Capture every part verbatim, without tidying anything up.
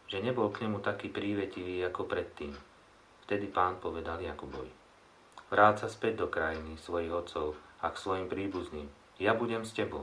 že nebol k nemu taký prívetivý ako predtým. Vtedy Pán povedal Jakubovi: Vráť sa späť do krajiny svojich otcov a k svojim príbuzným. Ja budem s tebou.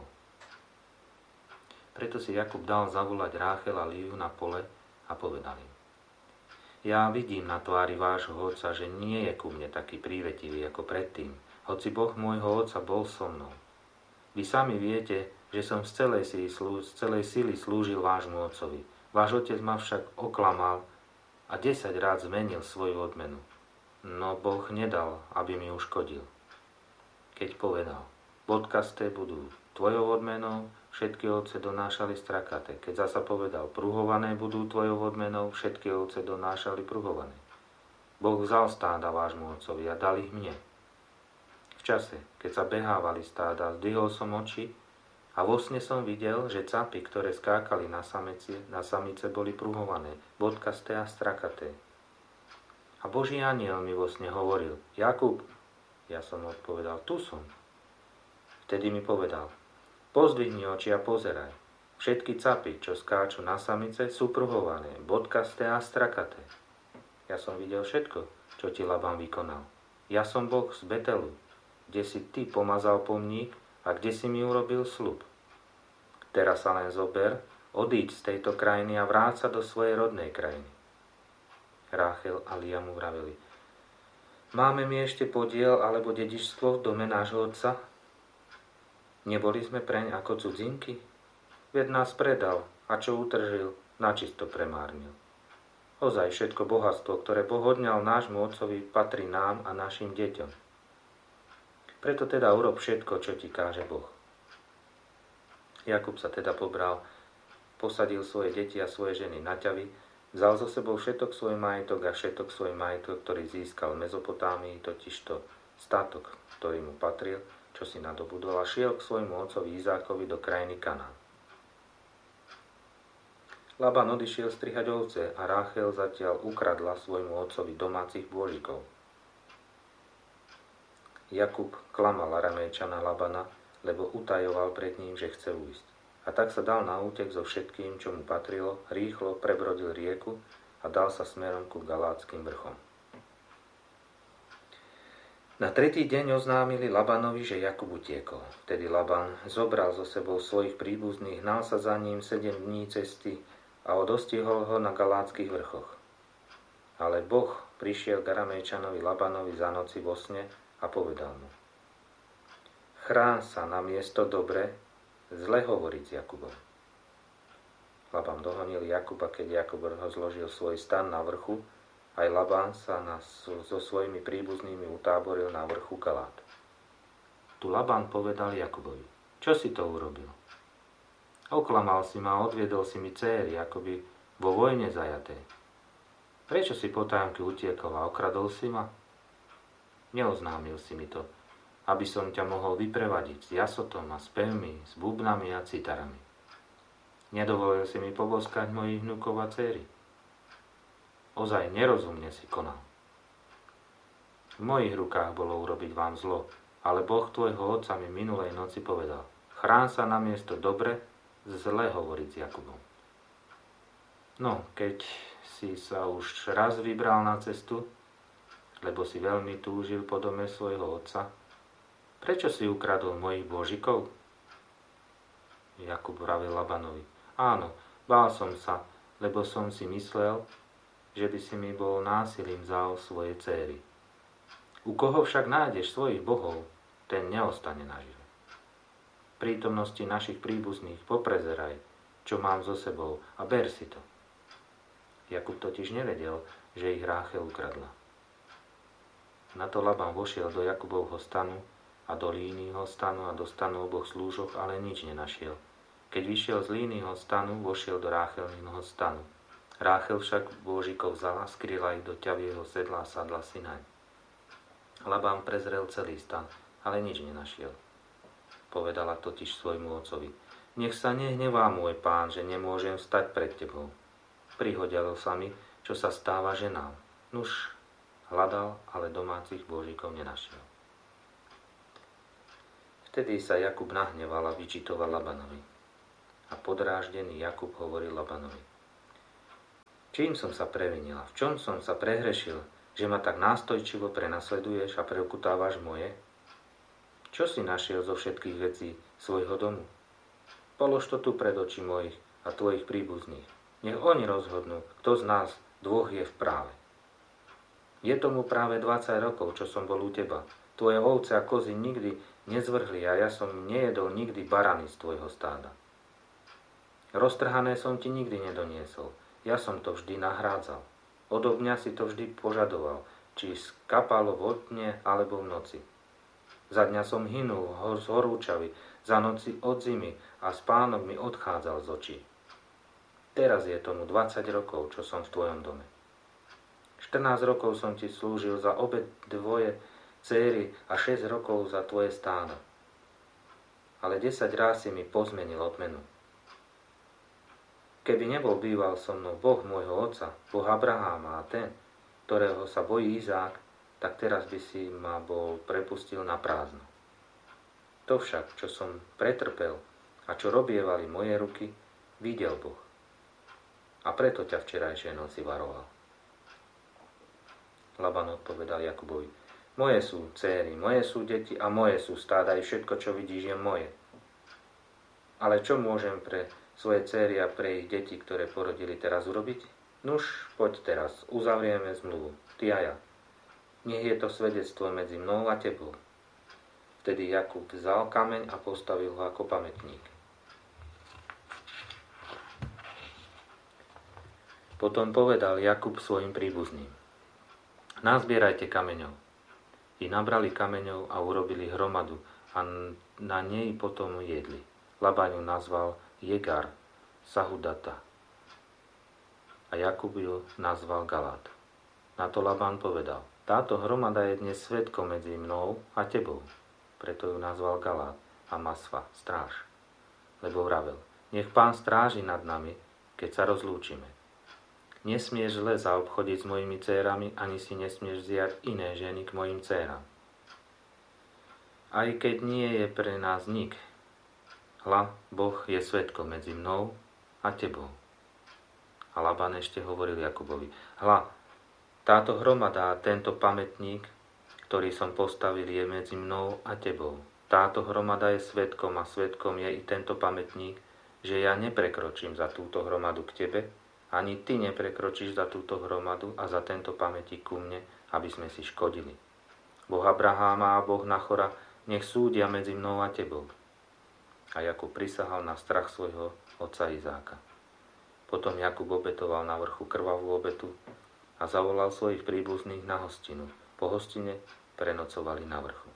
Preto si Jakub dal zavolať Ráchel a Líu na pole a povedal im: Ja vidím na tvári vášho otca, že nie je ku mne taký prívetivý ako predtým, hoci Boh môjho otca bol so mnou. Vy sami viete, že som z celej sily, z celej sily slúžil vášmu otcovi. Váš otec ma však oklamal a desať rád zmenil svoju odmenu. No Boh nedal, aby mi uškodil. Keď povedal: bodkasté budú tvojou odmenou, všetky ovce donášali strakaté. Keď zasa povedal: pruhované budú tvojou odmenou, všetky ovce donášali pruhované. Boh vzal stáda vášmu otcovi a dal ich mne. V čase, keď sa behávali stáda, zdvihol som oči a vo sne som videl, že capy, ktoré skákali na samice, na samice, boli pruhované, bodkasté a strakaté. A Boží anjel mi vo sne hovoril: Jakub. Ja som odpovedal: tu som. Vtedy mi povedal: pozdvihni oči a pozeraj. Všetky capy, čo skáču na samice, sú pruhované, bodkasté a strakaté. Ja som videl všetko, čo ti Labán vykonal. Ja som Boh z Betelu, kde si ty pomazal pomník a kde si mi urobil sľub. Teraz sa len zober, odíď z tejto krajiny a vráť sa do svojej rodnej krajiny. Ráchel a Lea mu vraveli: máme mi ešte podiel alebo dedičstvo v dome nášho otca? Neboli sme preň ako cudzinky? Veď nás predal a čo utržil, načisto premárnil. Ozaj všetko bohatstvo, ktoré Boh odňal nášmu otcovi, patrí nám a našim deťom. Preto teda urob všetko, čo ti káže Boh. Jakub sa teda pobral, posadil svoje deti a svoje ženy na ťavy, vzal so sebou všetok svoj majetok a všetok svoj majetok, ktorý získal v Mezopotámii, totižto statok, ktorý mu patril, čo si nadobudol, a šiel k svojmu otcovi Izákovi do krajiny Kanán. Labán odišiel strihať ovce a Ráchel zatiaľ ukradla svojmu otcovi domácich bôžikov. Jakub klamal Aramejčana Labana, lebo utajoval pred ním, že chce ujsť. A tak sa dal na útek so všetkým, čo mu patrilo, rýchlo prebrodil rieku a dal sa smerom ku Galátskym vrchom. Na tretí deň oznámili Labanovi, že Jakub utiekol. Vtedy Laban zobral so sebou svojich príbuzných, hnal sa za ním sedem dní cesty a dostihol ho na Galátskych vrchoch. Ale Boh prišiel k Aramejčanovi Labanovi za noci vo sne a povedal mu: chráň sa na miesto dobre, zle hovoriť s Jakubom. Labán dohonil Jakuba, keď Jakub rozložil svoj stan na vrchu, aj Labán sa na, so svojimi príbuznými utáboril na vrchu Galát. Tu Labán povedal Jakubovi: čo si to urobil? Oklamal si ma a odviedol si mi céry, akoby vo vojne zajaté. Prečo si potajomky utiekol a okradol si ma? Neoznámil si mi to, aby som ťa mohol vyprevadiť s jasotom a spevmi, s bubnami a citarami. Nedovolil si mi poboskať mojich vnukov a céry. Ozaj nerozumne si konal. V mojich rukách bolo urobiť vám zlo, ale Boh tvojho otca mi minulej noci povedal: chráň sa na miesto dobre, zle hovoriť s Jakubom. No, keď si sa už raz vybral na cestu, lebo si veľmi túžil po dome svojho otca, prečo si ukradol mojich božikov? Jakub vravil Labanovi: áno, bál som sa, lebo som si myslel, že by si mi bol násilím vzal svoje céry. U koho však nájdeš svojich bohov, ten neostane nažive. V prítomnosti našich príbuzných poprezeraj, čo mám so sebou, a ber si to. Jakub totiž nevedel, že ich Ráchel ukradla. Na to Labán vošiel do Jakubovho stanu a do Línýho stanu a do stanu oboch slúžok, ale nič nenašiel. Keď vyšiel z Línýho stanu, vošiel do Ráchelnýho stanu. Ráchel však bôžikov vzala, skryla ich do ťavieho sedla a sadla si naň. Labán prezrel celý stan, ale nič nenašiel. Povedala totiž svojmu otcovi: nech sa nehnevá môj pán, že nemôžem vstať pred tebou. Prihodilo sa mi, čo sa stáva ženám. Nuž, hľadal, ale domácich bôžikov nenašiel. Vtedy sa Jakub nahneval a vyčitoval Labanovi. A podráždený Jakub hovoril Labanovi: Čím som sa previnila? V čom som sa prehrešil, že ma tak nástojčivo prenasleduješ a preukutávaš moje? Čo si našiel zo všetkých vecí svojho domu? Polož to tu pred oči mojich a tvojich príbuzných. Nech oni rozhodnú, kto z nás dvoch je v práve. Je tomu práve dvadsať rokov, čo som bol u teba. Tvoje ovce a kozy nikdy nezvrhli a ja som nejedol nikdy barany z tvojho stáda. Roztrhané som ti nikdy nedoniesol. Ja som to vždy nahrádzal. Odo mňa si to vždy požadoval, či skapalo vo dne alebo v noci. Za dňa som hynul z horúčavy, za noci od zimy a spánok mi odchádzal z očí. Teraz je tomu dvadsať rokov, čo som v tvojom dome. štrnásť rokov som ti slúžil za obe dvoje céry a šesť rokov za tvoje stádo. Ale desať ráz si mi pozmenil odmenu. Keby nebol býval so mnou Boh môjho otca, Boh Abraháma a ten, ktorého sa bojí Izák, tak teraz by si ma bol prepustil na prázdno. To však, čo som pretrpel a čo robievali moje ruky, videl Boh. A preto ťa včerajšej noci varoval. Laban odpovedal Jakubovi: Moje sú céry, moje sú deti a moje sú stáda, i všetko, čo vidíš, je moje. Ale čo môžem pre svoje céry a pre ich deti, ktoré porodili, teraz urobiť? Nuž, poď teraz, uzavrieme zmluvu, ty a ja. Nech je to svedectvo medzi mnou a tebou. Vtedy Jakub vzal kameň a postavil ho ako pamätník. Potom povedal Jakub svojim príbuzným: Nazbierajte kameňov. I nabrali kameňov a urobili hromadu a na nej potom jedli. Laban ju nazval Jegar Sahudata a Jakub ju nazval Galát. Na to Laban povedal: Táto hromada je dnes svedkom medzi mnou a tebou. Preto ju nazval Galát a Masva, stráž. Lebo vravel: Nech Pán stráži nad nami, keď sa rozlúčime. Nesmieš zle zaobchodiť s mojimi dcérami, ani si nesmieš vziať iné ženy k mojim dcéram. Aj keď nie je pre nás nik, hľa, Boh je svedkom medzi mnou a tebou. A Laban ešte hovoril Jakubovi: Hľa, táto hromada a tento pamätník, ktorý som postavil, je medzi mnou a tebou. Táto hromada je svedkom a svedkom je i tento pamätník, že ja neprekročím za túto hromadu k tebe, ani ty neprekročíš za túto hromadu a za tento pamätík ku mne, aby sme si škodili. Boh Abraháma a Boh Nachora nech súdia medzi mnou a tebou. A Jakub prisahal na strach svojho otca Izáka. Potom Jakub obetoval na vrchu krvavú obetu a zavolal svojich príbuzných na hostinu. Po hostine prenocovali na vrchu.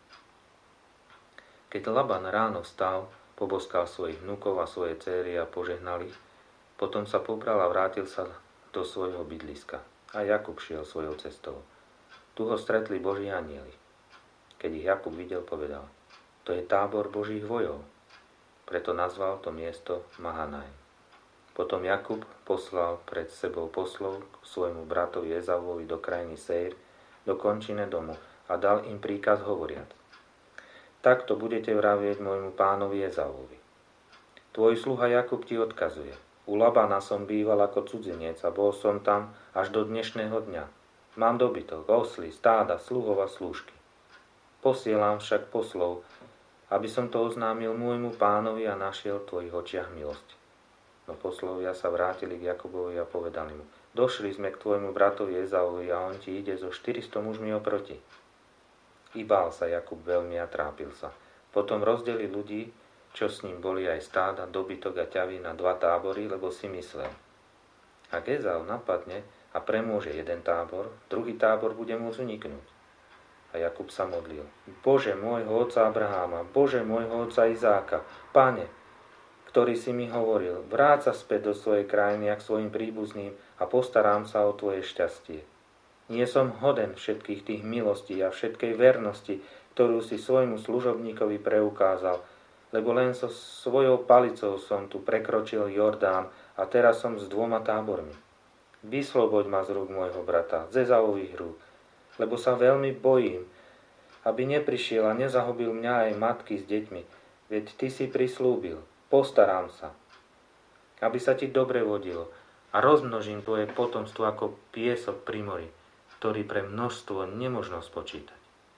Keď Laban ráno vstal, poboskal svojich vnukov a svoje céry a požehnal ich, potom sa pobral a vrátil sa do svojho bydliska. A Jakub šiel svojou cestou. Tu ho stretli Boží anjeli. Keď ich Jakub videl, povedal: To je tábor Božích vojov. Preto nazval to miesto Mahanaim. Potom Jakub poslal pred sebou poslov k svojmu bratovi Ezavovi do krajiny Seir, do končine domu, a dal im príkaz hovoriac: Takto budete vravieť môjmu pánovi Ezavovi. Tvoj sluha Jakub ti odkazuje: U Labana som býval ako cudzinec a bol som tam až do dnešného dňa. Mám dobytok, osly, stáda, sluhov a slúžky. Posielam však poslov, aby som to oznámil môjmu pánovi a našiel v tvojich očiach milosť. No poslovia sa vrátili k Jakubovi a povedali mu: Došli sme k tvojmu bratovi Ezavovi a on ti ide so štyristo mužmi oproti. I bál sa Jakub veľmi a trápil sa. Potom rozdelil ľudí, čo s ním boli, aj stáda, dobytok a ťavy, na dva tábory, lebo si myslel: Ak Ezav napadne a premôže jeden tábor, druhý tábor bude môcť uniknúť. A Jakub sa modlil: Bože môjho otca Abraháma, Bože môjho otca Izáka, Pane, ktorý si mi hovoril: Vráť sa späť do svojej krajiny a k svojim príbuzným a postarám sa o tvoje šťastie. Nie som hoden všetkých tých milostí a všetkej vernosti, ktorú si svojmu služobníkovi preukázal, lebo len so svojou palicou som tu prekročil Jordán a teraz som s dvoma tábormi. Vysloboď ma z rúk môjho brata, z Ezavových rúk, lebo sa veľmi bojím, aby neprišiel a nezahobil mňa aj matky s deťmi, veď ty si prislúbil: Postarám sa, aby sa ti dobre vodilo a rozmnožím tvoje potomstvo ako piesok pri mori, ktorý pre množstvo nemožno spočítať.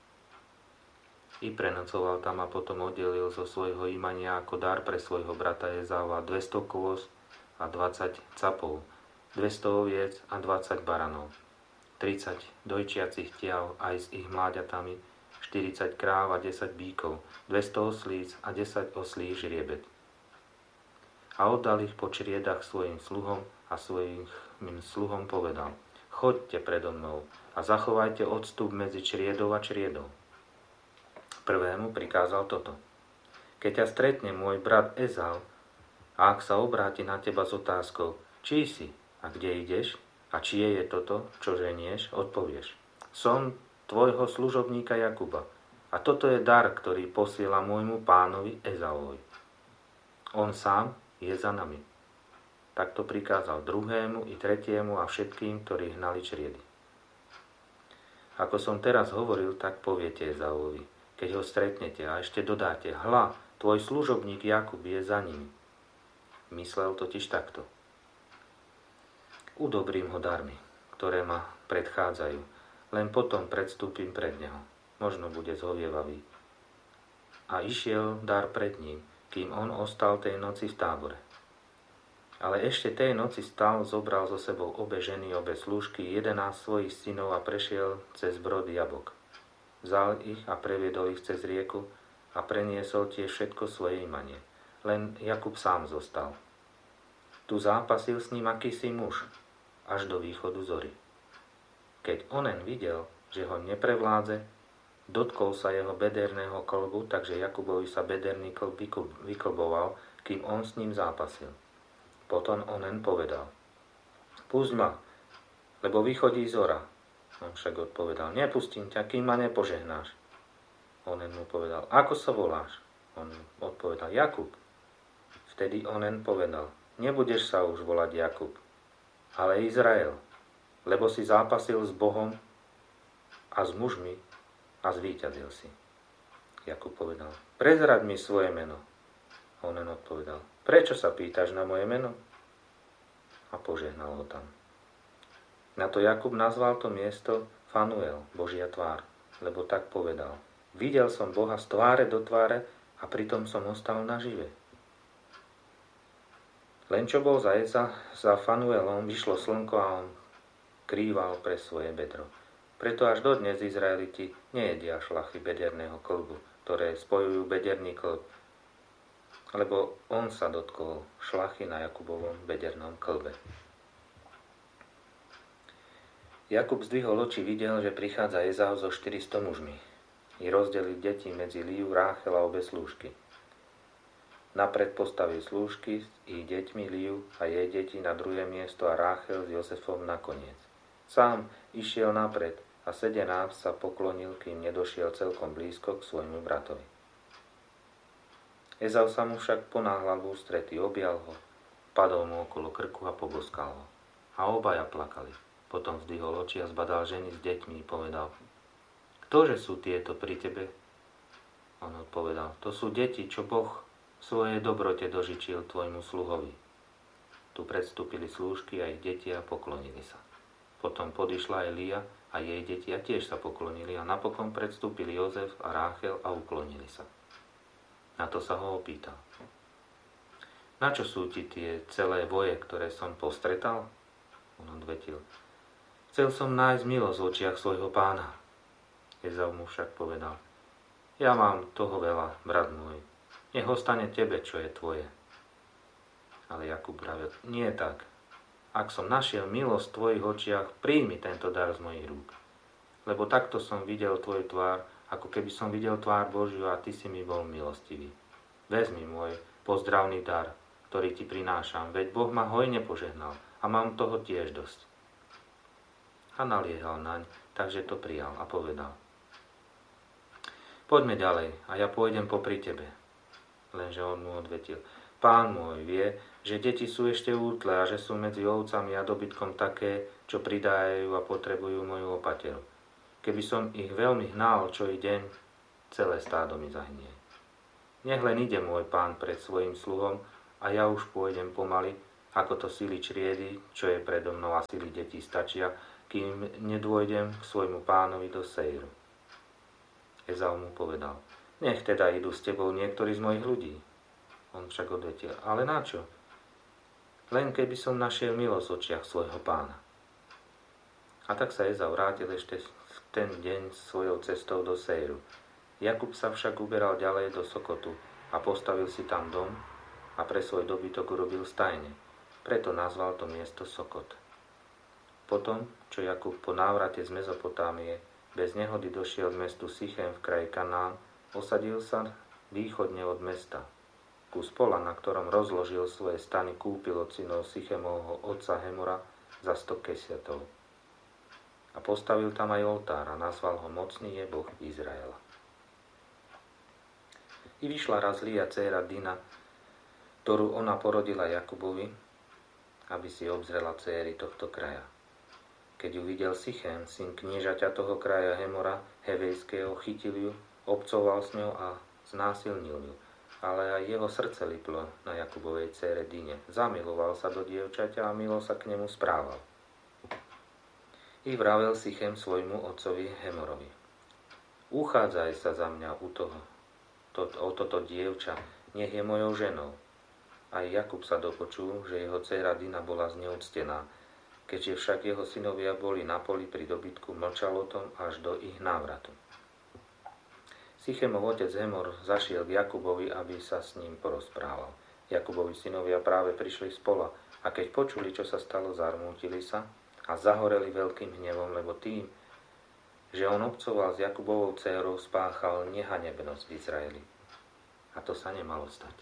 I prenocoval tam a potom oddelil zo svojho imania ako dar pre svojho brata Ezáva dvesto kôz a dvadsať capov, dvesto oviec a dvadsať baranov, tridsať dojčiacich tiav aj s ich mláďatami, štyridsať kráv a desať bíkov, dvesto oslíc a desať oslí žriebet. A oddal ich po čriedach svojim sluhom a svojim sluhom povedal: Choďte predo mnou a zachovajte odstup medzi čriedou a čriedou. Prvému prikázal toto: Keď ťa stretne môj brat Ezau, a ak sa obráti na teba s otázkou, čí si a kde ideš a čie je toto, čo ženieš, odpovieš: Som tvojho služobníka Jakuba a toto je dar, ktorý posiela môjmu pánovi Ezauovi. On sám je za nami. Takto prikázal druhému i tretiemu a všetkým, ktorí hnali čriedy. Ako som teraz hovoril, tak poviete Ezauovi, keď ho stretnete, a ešte dodáte: Hľa, tvoj služobník Jakub je za ním. Myslel totiž takto: Udobrím ho darmi, ktoré ma predchádzajú, len potom predstúpim pred neho. Možno bude zhovievavý. A išiel dar pred ním, kým on ostal tej noci v tábore. Ale ešte tej noci stal, zobral so sebou obe ženy, obe slúžky, jedenásť svojich synov a prešiel cez brod Jabok. Vzal ich a previedol ich cez rieku a preniesol tiež všetko svoje imanie. Len Jakub sám zostal. Tu zápasil s ním akýsi muž, až do východu zory. Keď onen videl, že ho neprevládze, dotkol sa jeho bederného klbu, takže Jakubovi sa bederný klb vyklboval, kým on s ním zápasil. Potom onen povedal: Pusť ma, lebo vychodí zora. On však odpovedal: Nepustím ťa, kým ma nepožehnáš. Onen mu povedal: Ako sa voláš? On odpovedal: Jakub. Vtedy onen povedal: Nebudeš sa už volať Jakub, ale Izrael, lebo si zápasil s Bohom a s mužmi a zvíťazil si. Jakub povedal: Prezraď mi svoje meno. Onen odpovedal: Prečo sa pýtaš na moje meno? A požehnal ho tam. Na to Jakub nazval to miesto Fanuel, Božia tvár, lebo tak povedal: Videl som Boha z tváre do tváre a pritom som ostal nažive. Len čo bol za, za, za Fanuelom, vyšlo slnko a on krýval pre svoje bedro. Preto až dodnes Izraeliti nejedia šlachy bederného klbu, ktoré spojujú bederný klb, lebo on sa dotkol šlachy na Jakubovom bedernom klbe. Jakub zdvihol oči, videl, že prichádza Ezau so štyristo mužmi i rozdeliť deti medzi Liu, Ráchel a obe slúžky. Napred postavil slúžky s ich deťmi Liu a jej deti na druhé miesto a Ráchel s Jozefom nakoniec. Sám išiel napred a sedemnásť sa poklonil, kým nedošiel celkom blízko k svojmu bratovi. Ezau sa mu však ponáhľal v ústrety, objal ho, padol mu okolo krku a poboskal ho. A obaja plakali. Potom zdvihol oči a zbadal ženy s deťmi a povedal: Ktože sú tieto pri tebe? On odpovedal: To sú deti, čo Boh v svojej dobrote dožičil tvojmu sluhovi. Tu predstúpili slúžky a ich deti a poklonili sa. Potom podišla aj Lia a jej deti a tiež sa poklonili a napokon predstúpili Jozef a Ráchel a uklonili sa. Na to sa ho opýtal: Na čo sú ti tie celé voje, ktoré som postretal? On odvetil: Chcel som nájsť milosť v očiach svojho pána. Ezau mu však povedal: Ja mám toho veľa, brat môj. Nech ostane tebe, čo je tvoje. Ale Jakub pravil: Nie tak. Ak som našiel milosť v tvojich očiach, príjmi tento dar z mojich rúk. Lebo takto som videl tvoju tvár, ako keby som videl tvár Božiu a ty si mi bol milostivý. Vezmi môj pozdravný dar, ktorý ti prinášam, veď Boh ma hojne požehnal a mám toho tiež dosť. A naliehal naň, takže to prijal a povedal: Poďme ďalej a ja pôjdem popri tebe. Lenže on mu odvetil: Pán môj vie, že deti sú ešte útle a že sú medzi ovcami a dobytkom také, čo pridájajú a potrebujú moju opateru. Keby som ich veľmi hnal čo i deň, celé stádo mi zahynie. Nech len ide môj pán pred svojim sluhom a ja už pôjdem pomaly, ako to sily čriedy, čo je predo mnou a sily detí stačia, kým nedôjdem k svojmu pánovi do Seiru. Ezau mu povedal, nech teda idú s tebou niektorí z mojich ľudí. On však odvetil, ale na čo? Len keby som našiel milosť v očiach svojho pána. A tak sa Ezau vrátil ešte v ten deň svojou cestou do Seiru. Jakub sa však uberal ďalej do Sokotu a postavil si tam dom a pre svoj dobytok urobil stajne. Preto nazval to miesto Sokot. Potom, čo Jakub po návrate z Mezopotámie bez nehody došiel k mestu Sichem v kraji Kanán, osadil sa východne od mesta. Kus pola, na ktorom rozložil svoje stany, kúpil od synov Sichemovho otca Hemora za sto kesiatov. A postavil tam aj oltár a nazval ho Mocný je Boh Izraela. I vyšla raz Lía, dcéra Dina, ktorú ona porodila Jakubovi, aby si obzrela dcéry tohto kraja. Keď ju videl Sichem, syn kniežaťa toho kraja Hemora, Hevejského, chytil ju, obcoval s ňou a znásilnil ju. Ale aj jeho srdce liplo na Jakubovej dcére Dine. Zamiloval sa do dievčaťa a milo sa k nemu správal. I vravel Sichem svojmu otcovi Hemorovi. Uchádzaj sa za mňa u toho, to, o toto dievča, nech je mojou ženou. Aj Jakub sa dopočul, že jeho dcéra Dina bola zneúctená. Keďže však jeho synovia boli na poli pri dobytku, mlčal o tom až do ich návratu. Sichemov otec Hemor zašiel k Jakubovi, aby sa s ním porozprával. Jakubovi synovia práve prišli z pola a keď počuli, čo sa stalo, zarmútili sa a zahoreli veľkým hnevom, lebo tým, že on obcoval s Jakubovou dcérou, spáchal nehanebnosť v Izraeli. A to sa nemalo stať.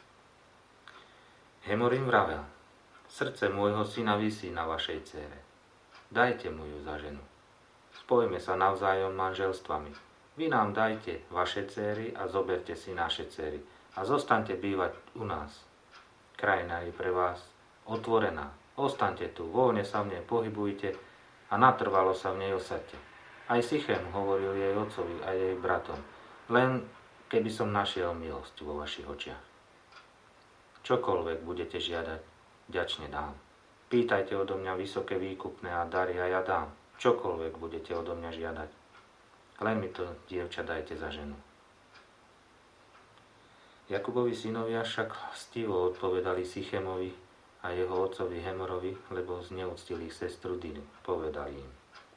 Hemor im vravel, srdce môjho syna visí na vašej dcére. Dajte mu ju za ženu. Spojme sa navzájom manželstvami. Vy nám dajte vaše dcéry a zoberte si naše dcéry a zostaňte bývať u nás. Krajina je pre vás otvorená. Ostaňte tu, voľne sa v nej pohybujte a natrvalo sa v nej osaďte. Aj Sichem hovoril jej otcovi a jej bratom, len keby som našiel milosť vo vašich očiach. Čokoľvek budete žiadať, vďačne dám. Pýtajte odo mňa vysoké výkupné a dary a ja dám. Čokoľvek budete odo mňa žiadať. Len mi to, dievča, dajte za ženu. Jakubovi synovia však stivo odpovedali Sichemovi a jeho otcovi Hemorovi, lebo zneúctili ich sestru Dinu. Povedali im,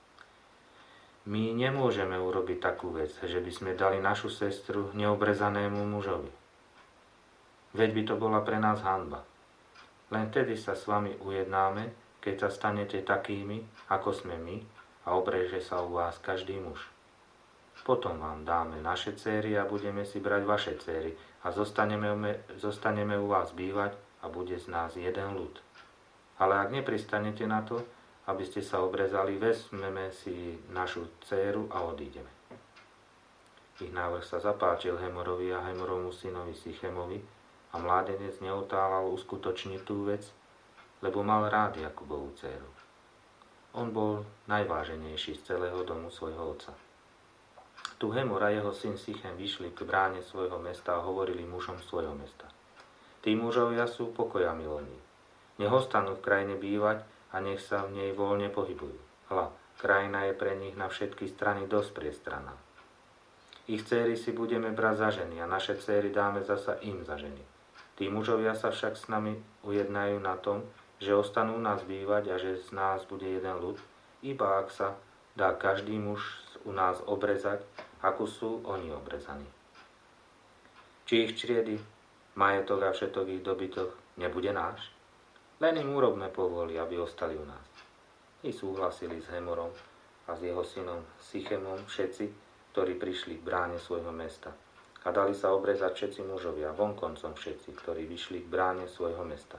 my nemôžeme urobiť takú vec, že by sme dali našu sestru neobrezanému mužovi. Veď by to bola pre nás hanba. Len tedy sa s vami ujednáme, keď sa stanete takými, ako sme my, a obreže sa u vás každý muž. Potom vám dáme naše céry a budeme si brať vaše céry a zostaneme, zostaneme u vás bývať a bude z nás jeden ľud. Ale ak nepristanete na to, aby ste sa obrezali, vezmeme si našu dcéru a odídeme. Ich návrh sa zapáčil Hemorovi a Hemorovmu synovi Sichemovi a mládenec neotálal uskutočniť tú vec, lebo mal rád Jakubovú dcéru. On bol najváženejší z celého domu svojho otca. Tu Hemor a jeho syn Sichem vyšli k bráne svojho mesta a hovorili mužom svojho mesta. Tí mužovia sú pokoja milovní. Nech ostanú v krajine bývať a nech sa v nej voľne pohybujú. Hľa, krajina je pre nich na všetky strany dosť priestranná. Ich céry si budeme brať za ženy a naše céry dáme zasa im za ženy. Tí mužovia sa však s nami ujednajú na tom, že ostanú nás bývať a že z nás bude jeden ľud, iba ak sa dá každý muž u nás obrezať, ako sú oni obrezaní. Či ich čriedy, majetok a všetok ich dobytok nebude náš? Len im urobme povoli, aby ostali u nás. I súhlasili s Hemorom a s jeho synom Sichemom všetci, ktorí prišli k bráne svojho mesta. A dali sa obrezať všetci mužovia, vonkoncom všetci, ktorí vyšli k bráne svojho mesta.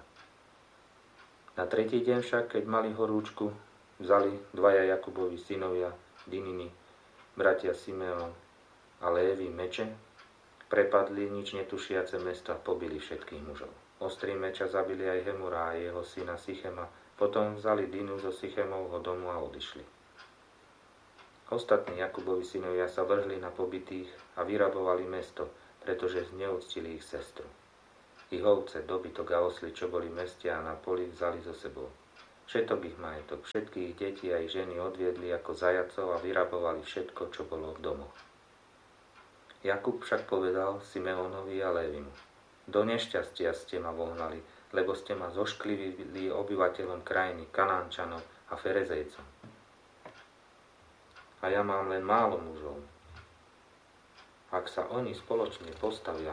Na tretí deň však, keď mali horúčku, vzali dvaja Jakubovi synovia, Dininy, bratia Simeon a Lévi meče, prepadli nič netušiace mesta a pobili všetkých mužov. Ostrým meča zabili aj Hemora a jeho syna Sichema, potom vzali Dinu zo Sichemovho domu a odišli. Ostatní Jakubovi synovia sa vrhli na pobitých a vyrabovali mesto, pretože zneúctili ich sestru. Ich ovce, dobytok a osly, čo boli v meste a na poli, vzali so sebou. Všetok ich majetok, všetkých detí a ich ženy odviedli ako zajacov a vyrabovali všetko, čo bolo v domoch. Jakub však povedal Simeonovi a Lévimu: Do nešťastia ste ma vohnali, lebo ste ma zošklivili obyvateľom krajiny, Kanánčanom a Ferezejcom. A ja mám len málo mužov. Ak sa oni spoločne postavia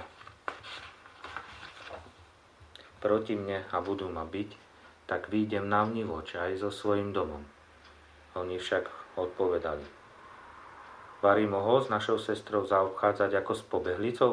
proti mne a budú ma byť, tak výjdem navnívoč aj so svojím domom. Oni však odpovedali: Vari mohol s našou sestrou zaobchádzať ako s pobehlicou?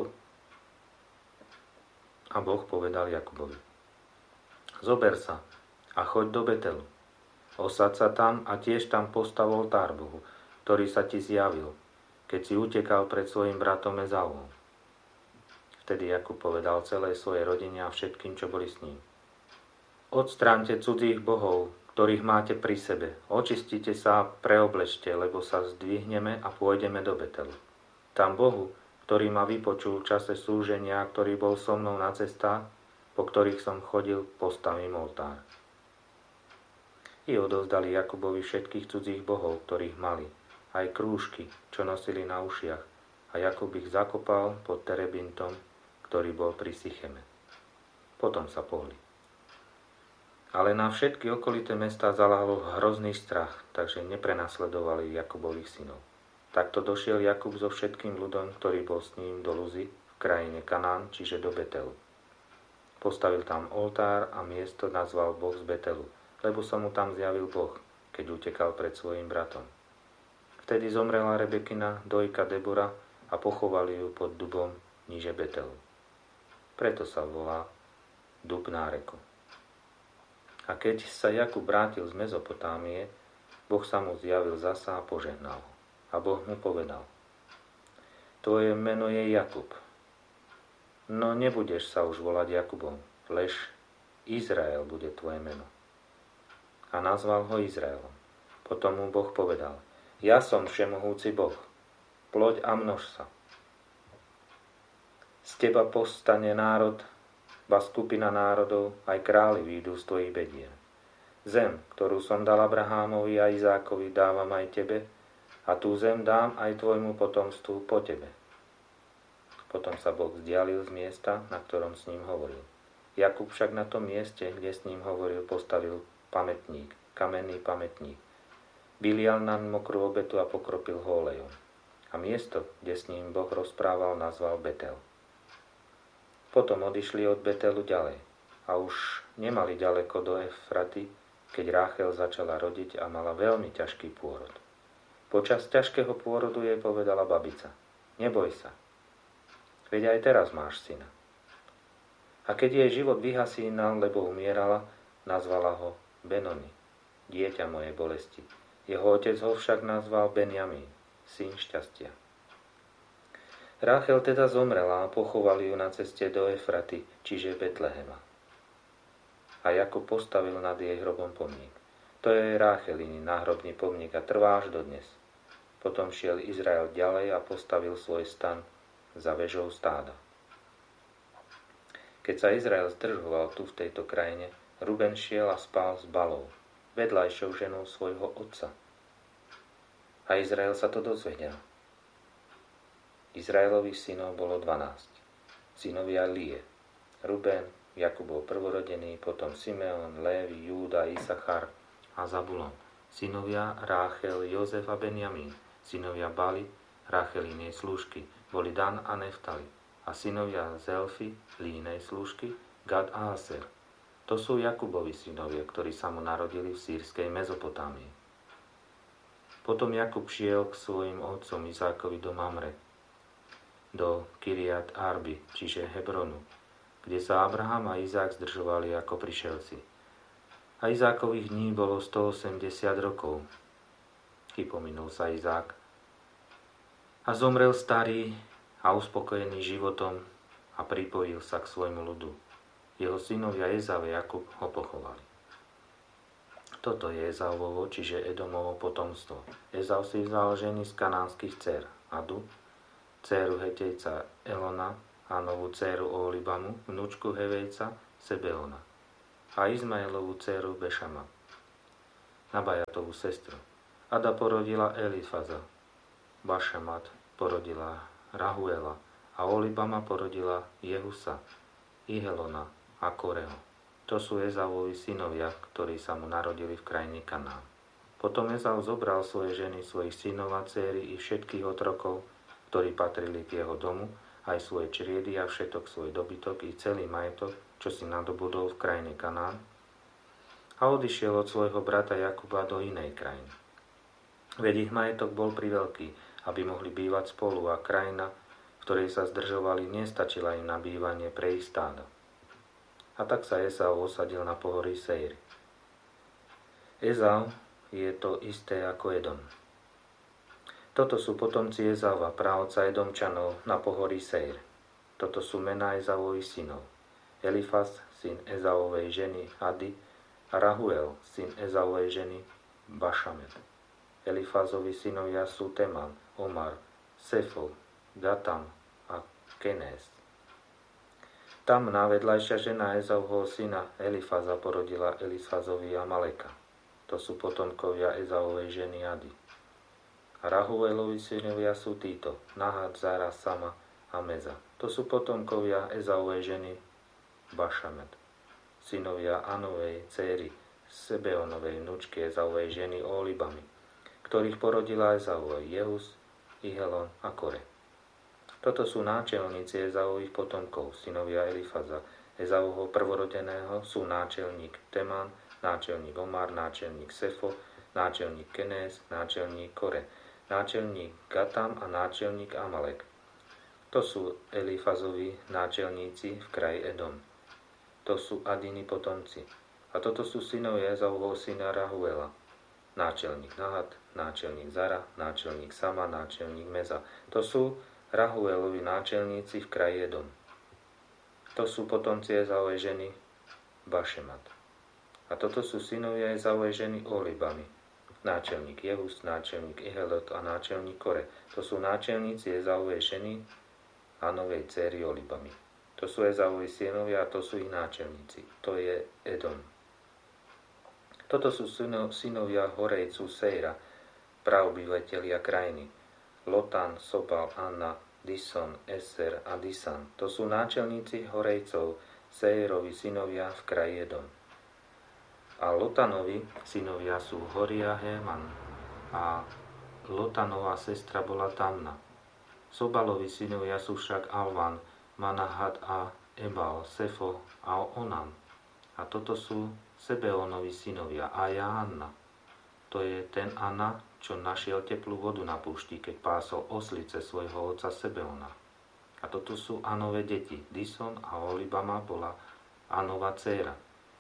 A Boh povedal Jakubovi: Zober sa a choď do Betelu. Osaď sa tam a tiež tam postav oltár Bohu, ktorý sa ti zjavil, keď si utekal pred svojim bratom Ezauom. Vtedy Jakub povedal celej svojej rodine a všetkým, čo boli s ním: Odstráňte cudzích bohov, ktorých máte pri sebe. Očistite sa a preoblečte, lebo sa zdvihneme a pôjdeme do Betelu. Tam Bohu, ktorý ma vypočul v čase slúženia, ktorý bol so mnou na cestách, po ktorých som chodil, postavím oltár. I odovzdali Jakubovi všetkých cudzích bohov, ktorých mali, aj krúžky, čo nosili na ušiach, a Jakub ich zakopal pod terebintom, ktorý bol pri Sicheme. Potom sa pohli. Ale na všetky okolité mestá zaláhol hrozný strach, takže neprenasledovali Jakubových synov. Takto došiel Jakub so všetkým ľudom, ktorý bol s ním, do Luzy v krajine Kanán, čiže do Betelu. Postavil tam oltár a miesto nazval Boh z Betelu, lebo sa mu tam zjavil Boh, keď utekal pred svojim bratom. Vtedy zomrela Rebekina, dojka Debora, a pochovali ju pod dubom níže Betelu. Preto sa volá Dub náreku. A keď sa Jakub vrátil z Mezopotámie, Boh sa mu zjavil zasa a požehnal ho. A Boh mu povedal: Tvoje meno je Jakub, no nebudeš sa už volať Jakubom, lež Izrael bude tvoje meno. A nazval ho Izraelom. Potom mu Boh povedal: Ja som všemohúci Boh, ploď a množ sa. Z teba povstane národ, ba skupina národov, aj králi výjdu z tvojich bedier. Zem, ktorú som dal Abrahámovi a Izákovi, dávam aj tebe, a tú zem dám aj tvojmu potomstvu po tebe. Potom sa Boh vzdialil z miesta, na ktorom s ním hovoril. Jakub však na tom mieste, kde s ním hovoril, postavil pamätník, kamenný pamätník. Vylial na mokrú obetu a pokropil ho olejom. A miesto, kde s ním Boh rozprával, nazval Betel. Potom odišli od Betelu ďalej a už nemali ďaleko do Efraty, keď Ráchel začala rodiť a mala veľmi ťažký pôrod. Počas ťažkého pôrodu jej povedala babica: Neboj sa, veď aj teraz máš syna. A keď jej život vyhasínal, lebo umierala, nazvala ho Benoni, dieťa mojej bolesti. Jeho otec ho však nazval Benjamín, syn šťastia. Ráchel teda zomrela a pochovali ju na ceste do Efraty, čiže Betlehema. A Jakub postavil nad jej hrobom pomník. To je Rácheliny náhrobný pomník a trvá až dodnes. Potom šiel Izrael ďalej a postavil svoj stan za vežou stáda. Keď sa Izrael zdržoval tu v tejto krajine, Ruben šiel a spal s Balou, vedľajšou ženou svojho otca. A Izrael sa to dozvedel. Izraelových synov bolo dvanásť. Synovia Lie, Ruben, Jakub bol prvorodený, potom Simeon, Lévi, Júda, Isachar a Zabulon. Synovia Ráchel, Jozef a Benjamín. Synovia Bali, Ráchelinej slúžky, boli Dan a Neftali. A synovia Zelfi, Línej slúžky, Gad a Aser. To sú Jakubovi synovia, ktorí sa mu narodili v sýrskej Mezopotámii. Potom Jakub šiel k svojim otcom Izákovi do Mamre, do Kiriat Arby, čiže Hebronu, kde sa Abraham a Izák zdržovali ako prišelci. A Izákových dní bolo stoosemdesiat rokov. I pominul sa Izák a zomrel starý a uspokojený životom a pripojil sa k svojmu ľudu. Jeho synovia Ezau a Jakub ho pochovali. Toto je Ezauvovo, čiže Edomovo potomstvo. Ezau si vzal ženy z kanánskych dcér: Adu, dcéru Hetejca Elona, a Anovú dcéru Oholibamu, vnúčku Hevejca, Sebeona. A Izmaelovú dcéru Bešama, Nabajatovú sestru. Ada porodila Elifaza. Bašamat porodila Rahuela a Oholibama porodila Jehusa, Ihelona a Koreho. To sú Ezauovi synovia, ktorí sa mu narodili v krajine Kanán. Potom Ezau zobral svoje ženy, svojich synov a dcéry i všetkých otrokov, ktorí patrili k jeho domu, aj svoje čriedy a všetok svoj dobytok i celý majetok, čo si nadobudol v krajine Kanán, a odišiel od svojho brata Jakuba do inej krajiny. Veď ich majetok bol priveľký, aby mohli bývať spolu, a krajina, v ktorej sa zdržovali, nestačila im na bývanie pre ich stádo. A tak sa Esau osadil na pohorí Seir. Ezau je to isté ako Edom. Toto sú potomci Ezaua, praotca Edomčanov na pohorí Seir. Toto sú mená Ezauových synov. Elifaz, syn Ezaovej ženy Ady, a Rahuel, syn Ezaovej ženy Bašamet. Elifazovi synovia sú Teman, Omar, Sefo, Gatam a Kenés. Tamná, vedľajšia žena Ezauhovho syna Elifaza, porodila Elifazovi Amaleka. To sú potomkovia Ezaovej ženy Ady. A Rahuelovi synovia sú títo, Nahat, Zara, Sama a Meza. To sú potomkovia Ezaovej ženy Bašamet. Synovia Anovej dcéry Sebeonovej vnúčky Ezaovej ženy Oholibami, ktorých porodila Ezau, Jehus, Ihelon a Kore. Toto sú náčelníci Ezaových potomkov, synovia Elifaza. Ezauho prvorodeného sú náčelník Teman, náčelník Omar, náčelník Sefo, náčelník Kenés, náčelník Kore, náčelník Gatam a náčelník Amalek. To sú Elifazovi náčelníci v kraji Edom. To sú Adini potomci. A toto sú synovia Ezauho syna Rahuela. Náčelník Nahat, náčelník Zara, náčelník Sama, náčelník Meza. To sú Rahuelovi náčelníci v kraji Edom. To sú potomci Ezauovej ženy Bašemat. A toto sú synovia Ezauovej ženy Oholibami. Náčelník Jehus, náčelník Ihelot a náčelník Kore. To sú náčelníci Ezauovej ženy a novej dcéry Oholibami. To sú Ezauovi synovia a to sú ich náčelníci. To je Edom. Toto sú synovia Horejcu Seira, praobyvatelia krajiny. Lotan, Sobal, Anna, Dison, Eser a Disan. To sú náčelníci Horejcov, Seirovi synovia v kraji Edom. A Lotanovi synovia sú Horia Héman a Lotanová sestra bola Tamna. Sobalovi synovia sú však Alvan, Manahat a Ebal, Sefo a Onam. A toto sú Sebeonovi synovia Aja a Anna. To je ten Anna, čo našiel teplú vodu na púšti, keď pásol oslice svojho otca Sebeona. A toto sú Anové deti. Dison a Oholibama bola Anova dcéra.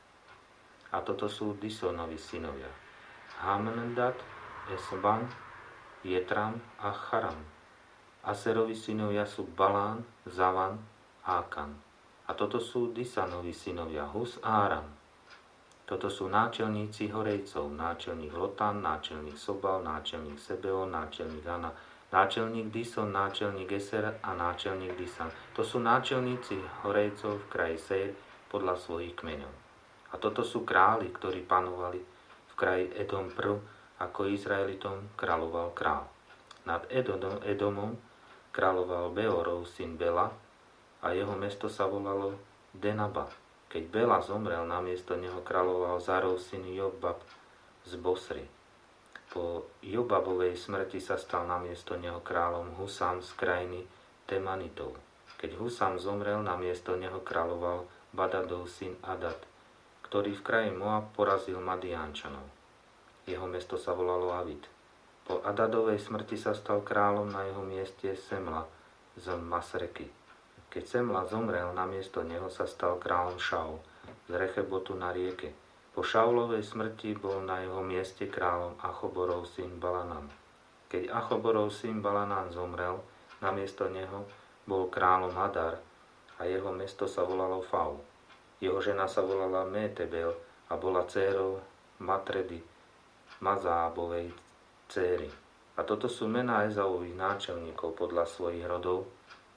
A toto sú Disonovi synovia. Hamndat, Esban, Jetram a Charam. Aserovi synovia sú Balán, Zavan a Akan. A toto sú Disanovi synovia Hus a Aram. Toto sú náčelníci Horejcov, náčelník Lotan, náčelník Sobal, náčelník Sebeon, náčelník Ana, náčelník Dison, náčelník Eser a náčelník Disan. To sú náčelníci Horejcov v kraji Seir podľa svojich kmeňov. A toto sú králi, ktorí panovali v kraji Edom prv, ako Izraelitom kráľoval král. Nad Edom, Edomom kráľoval Beorov syn Bela a jeho mesto sa volalo Denaba. Keď Bela zomrel, namiesto neho kráľoval Zárov syn Jobab z Bosry. Po Jobabovej smrti sa stal namiesto neho kráľom Husam z krajiny Temanitov. Keď Husam zomrel, namiesto neho kráľoval Badadov syn Adad, ktorý v kraji Moab porazil Madiánčanov. Jeho mesto sa volalo Avid. Po Adadovej smrti sa stal kráľom na jeho mieste Semla z Masreky. Keď Semla zomrel, namiesto neho sa stal kráľom Šaul z Rechebotu na rieke. Po Šaulovej smrti bol na jeho mieste kráľom Achoborov syn Balanán. Keď Achoborov syn Balanán zomrel, namiesto neho bol kráľom Hadar a jeho mesto sa volalo Fau. Jeho žena sa volala Métebel a bola dcérou Matredy, Mazábovej céry. A toto sú mená Ezauových náčelníkov podľa svojich rodov,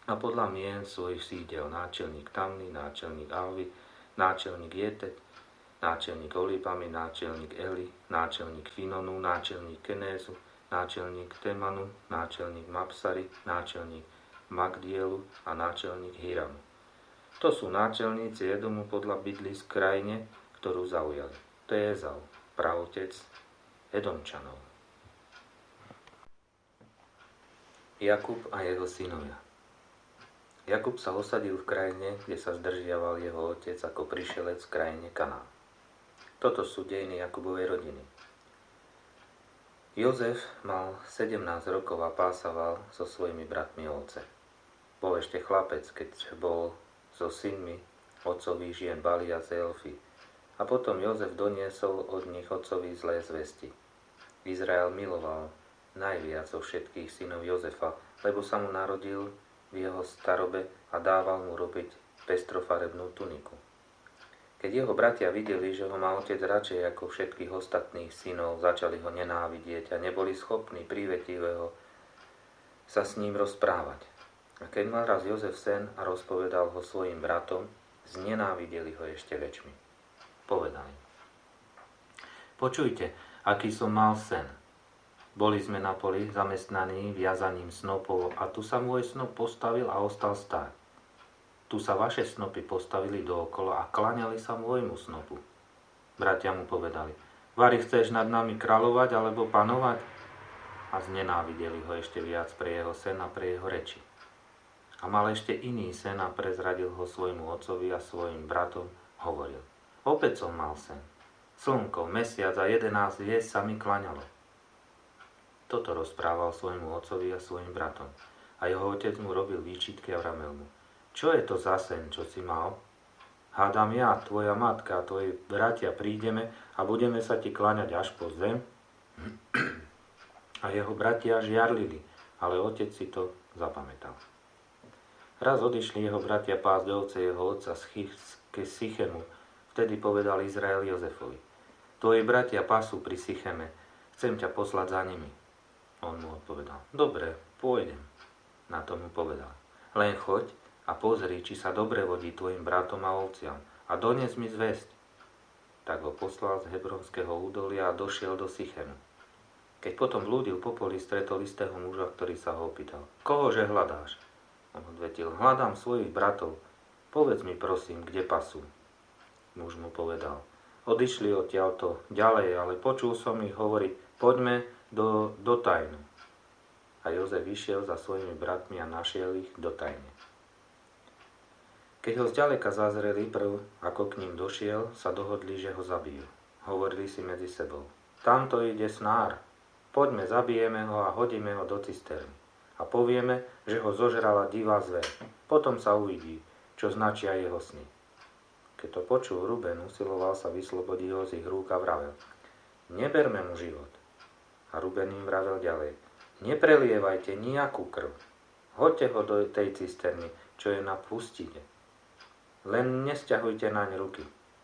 a podľa mien svojich sídel náčelník Tamny, náčelník Alvy, náčelník Jetet, náčelník Olíbamy, náčelník Eli, náčelník Finonu, náčelník Kenézu, náčelník Temanu, náčelník Mapsary, náčelník Magdielu a náčelník Hiramu. To sú náčelníci Edomu podľa bydlisk v krajine, ktorú zaujali. To je Ezau, praotec Edomčanov. Jakub a jeho synovia. Jakub sa osadil v krajine, kde sa zdržiaval jeho otec ako prišelec v krajine Kanán. Toto sú dejiny Jakubovej rodiny. Jozef mal sedemnásť rokov a pásaval so svojimi bratmi ovce. Bol ešte chlapec, keď bol so synmi otcových žien Bali a Zelfy. A potom Jozef doniesol od nich otcovi zlé zvesti. Izrael miloval najviac zo všetkých synov Jozefa, lebo sa mu narodil v jeho starobe a dával mu robiť pestrofarebnú tuniku. Keď jeho bratia videli, že ho má otec radšej ako všetkých ostatných synov, začali ho nenávidieť a neboli schopní prívetivého sa s ním rozprávať. A keď mal raz Jozef sen a rozpovedal ho svojim bratom, znenávideli ho ešte väčšmi. Povedali: Počujte, aký som mal sen. Boli sme na poli zamestnaní viazaním snopov a tu sa môj snop postavil a ostal stáť. Tu sa vaše snopy postavili dookola a klaňali sa môjmu snopu. Bratia mu povedali: Vari, chceš nad nami kráľovať alebo panovať? A znenávideli ho ešte viac pre jeho sen a pre jeho reči. A mal ešte iný sen a prezradil ho svojmu otcovi a svojim bratom, hovoril: Opäť som mal sen. Slnko, mesiac a jedenásť hviezd sa mi klaňalo. Toto rozprával svojmu otcovi a svojim bratom. A jeho otec mu robil výčitky a vramel mu: Čo je to za sen, čo si mal? Hádam ja, tvoja matka a tvoji bratia prídeme a budeme sa ti kláňať až po zem? A jeho bratia žiarlili, ale otec si to zapamätal. Raz odišli jeho bratia pásť ovce jeho otca z Sychemu. Vtedy povedal Izrael Jozefovi: Tvoji bratia pasú pri Sycheme, chcem ťa poslať za nimi. On mu odpovedal: Dobre, pôjdem. Na to mu povedal: Len choď a pozri, či sa dobre vodí tvojim bratom a ovciam a donies mi zvesť. Tak ho poslal z Hebronského údolia a došiel do Sychemu. Keď potom blúdil po poli, stretol istého muža, ktorý sa ho opýtal: Kohože hľadáš? On odvetil: Hľadám svojich bratov. Povedz mi prosím, kde pasú. Muž mu povedal: Odišli odtiaľto ďalej, ale počul som ich hovoriť: Poďme do, do tajnu. A Jozef vyšiel za svojimi bratmi a našiel ich do tajne. Keď ho zďaleka zazreli prv, ako k ním došiel, sa dohodli, že ho zabijú. Hovorili si medzi sebou: Tamto ide snár. Poďme, zabijeme ho a hodíme ho do cisterny. A povieme, že ho zožrala divá zver. Potom sa uvidí, čo značia jeho sny. Keď to počul Ruben, usiloval sa vyslobodiť ho z ich rúk a vravel: Neberme mu život. A Ruben im vravel ďalej: Neprelievajte nejakú krv. Hoďte ho do tej cisterny, čo je na pustine. Len nesťahujte naň ruky.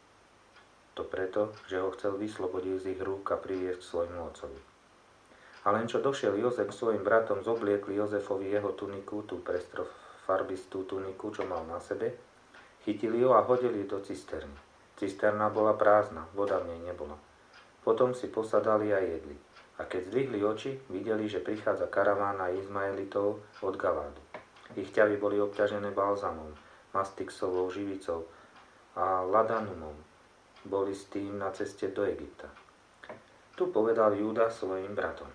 To preto, že ho chcel vyslobodiť z ich rúk a priviesť k svojmu otcovi. A len čo došiel Jozef k svojim bratom, zobliekli Jozefovi jeho tuniku, tú pestrofarbistú tuniku, čo mal na sebe, chytili ho a hodili do cisterny. Cisterna bola prázdna, voda v nej nebola. Potom si posadali a jedli. A keď zdvihli oči, videli, že prichádza karavána Izmaelitov od Galádu. Ich ťavy boli obťažené balzamom, mastixovou živicou a ladanumom. Boli s tým na ceste do Egypta. Tu povedal Júda svojim bratom: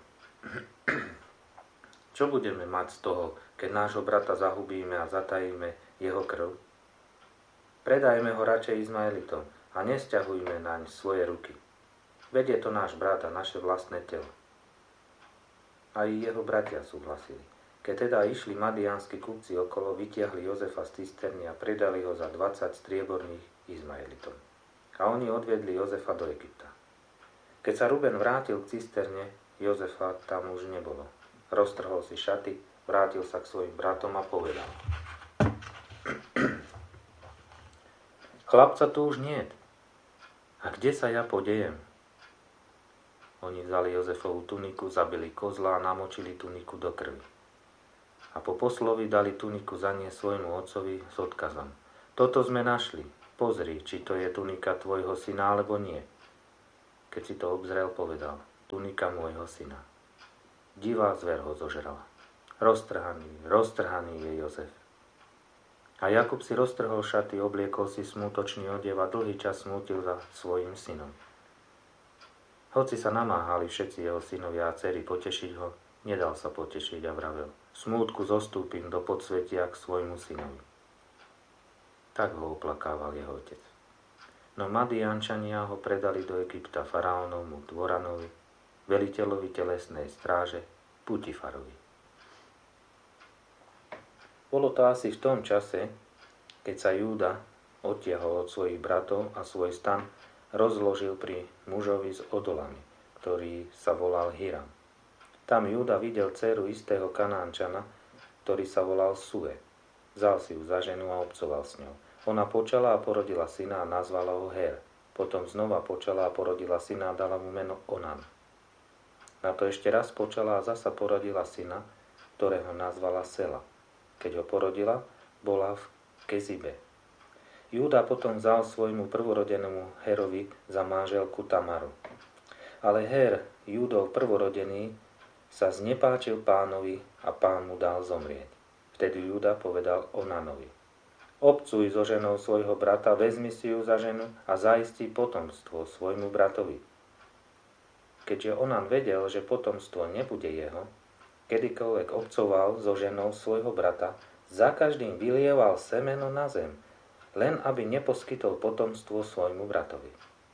Čo budeme mať z toho, keď nášho brata zahubíme a zatajíme jeho krv? Predajme ho radšej Izmaelitom a nesťahujme naň svoje ruky. Veď je to náš brat a naše vlastné telo. A i jeho bratia súhlasili. Keď teda išli madiánski kupci okolo, vytiahli Jozefa z cisterny a predali ho za dvadsať strieborných Izmaelitom. A oni odviedli Jozefa do Egypta. Keď sa Ruben vrátil k cisterne, Jozefa tam už nebolo. Roztrhol si šaty, vrátil sa k svojim bratom a povedal: Chlapca tu už niet. A kde sa ja podejem? Oni vzali Jozefovú tuniku, zabili kozla a namočili tuniku do krvi. a po poslovi dali tuniku zaniesť svojmu otcovi s odkazom. Toto sme našli, pozri, či to je tunika tvojho syna, alebo nie. Keď si to obzrel, povedal, tunika môjho syna. Divá zver ho zožrala. Roztrhaný, roztrhaný je Jozef. A Jakub si roztrhol šaty, obliekol si smutočný odev a dlhý čas smútil za svojim synom. Hoci sa namáhali všetci jeho synovia a dcery potešiť ho, nedal sa potešiť a vravel, smútku zostúpim do podsvetia k svojmu synovi. Tak ho oplakával jeho otec. No Madiančania ho predali do Egypta faraónovmu dvoranovi, veliteľovi telesnej stráže, Putifarovi. Bolo to asi v tom čase, keď sa Júda odtiahol od svojich bratov a svoj stan rozložil pri mužovi s odolami, ktorý sa volal Hiram. Tam Júda videl dceru istého Kanánčana, ktorý sa volal Sue. Vzal si ju za ženu a obcoval s ňou. Ona počala a porodila syna a nazvala ho Her. Potom znova počala a porodila syna a dala mu meno Onan. Na to ešte raz počala a zasa porodila syna, ktorého nazvala Sela. Keď ho porodila, bola v Kezibe. Júda potom vzal svojmu prvorodenému Herovi za manželku Tamaru. Ale Her, Júdov prvorodený, sa znepáčil pánovi a pán mu dal zomrieť. Vtedy Júda povedal Onanovi, obcuj so ženou svojho brata, vezmi si ju za ženu a zaistí potomstvo svojmu bratovi. Keďže Onan vedel, že potomstvo nebude jeho, kedykoľvek obcoval so ženou svojho brata, za každým vylieval semeno na zem, len aby neposkytol potomstvo svojmu bratovi.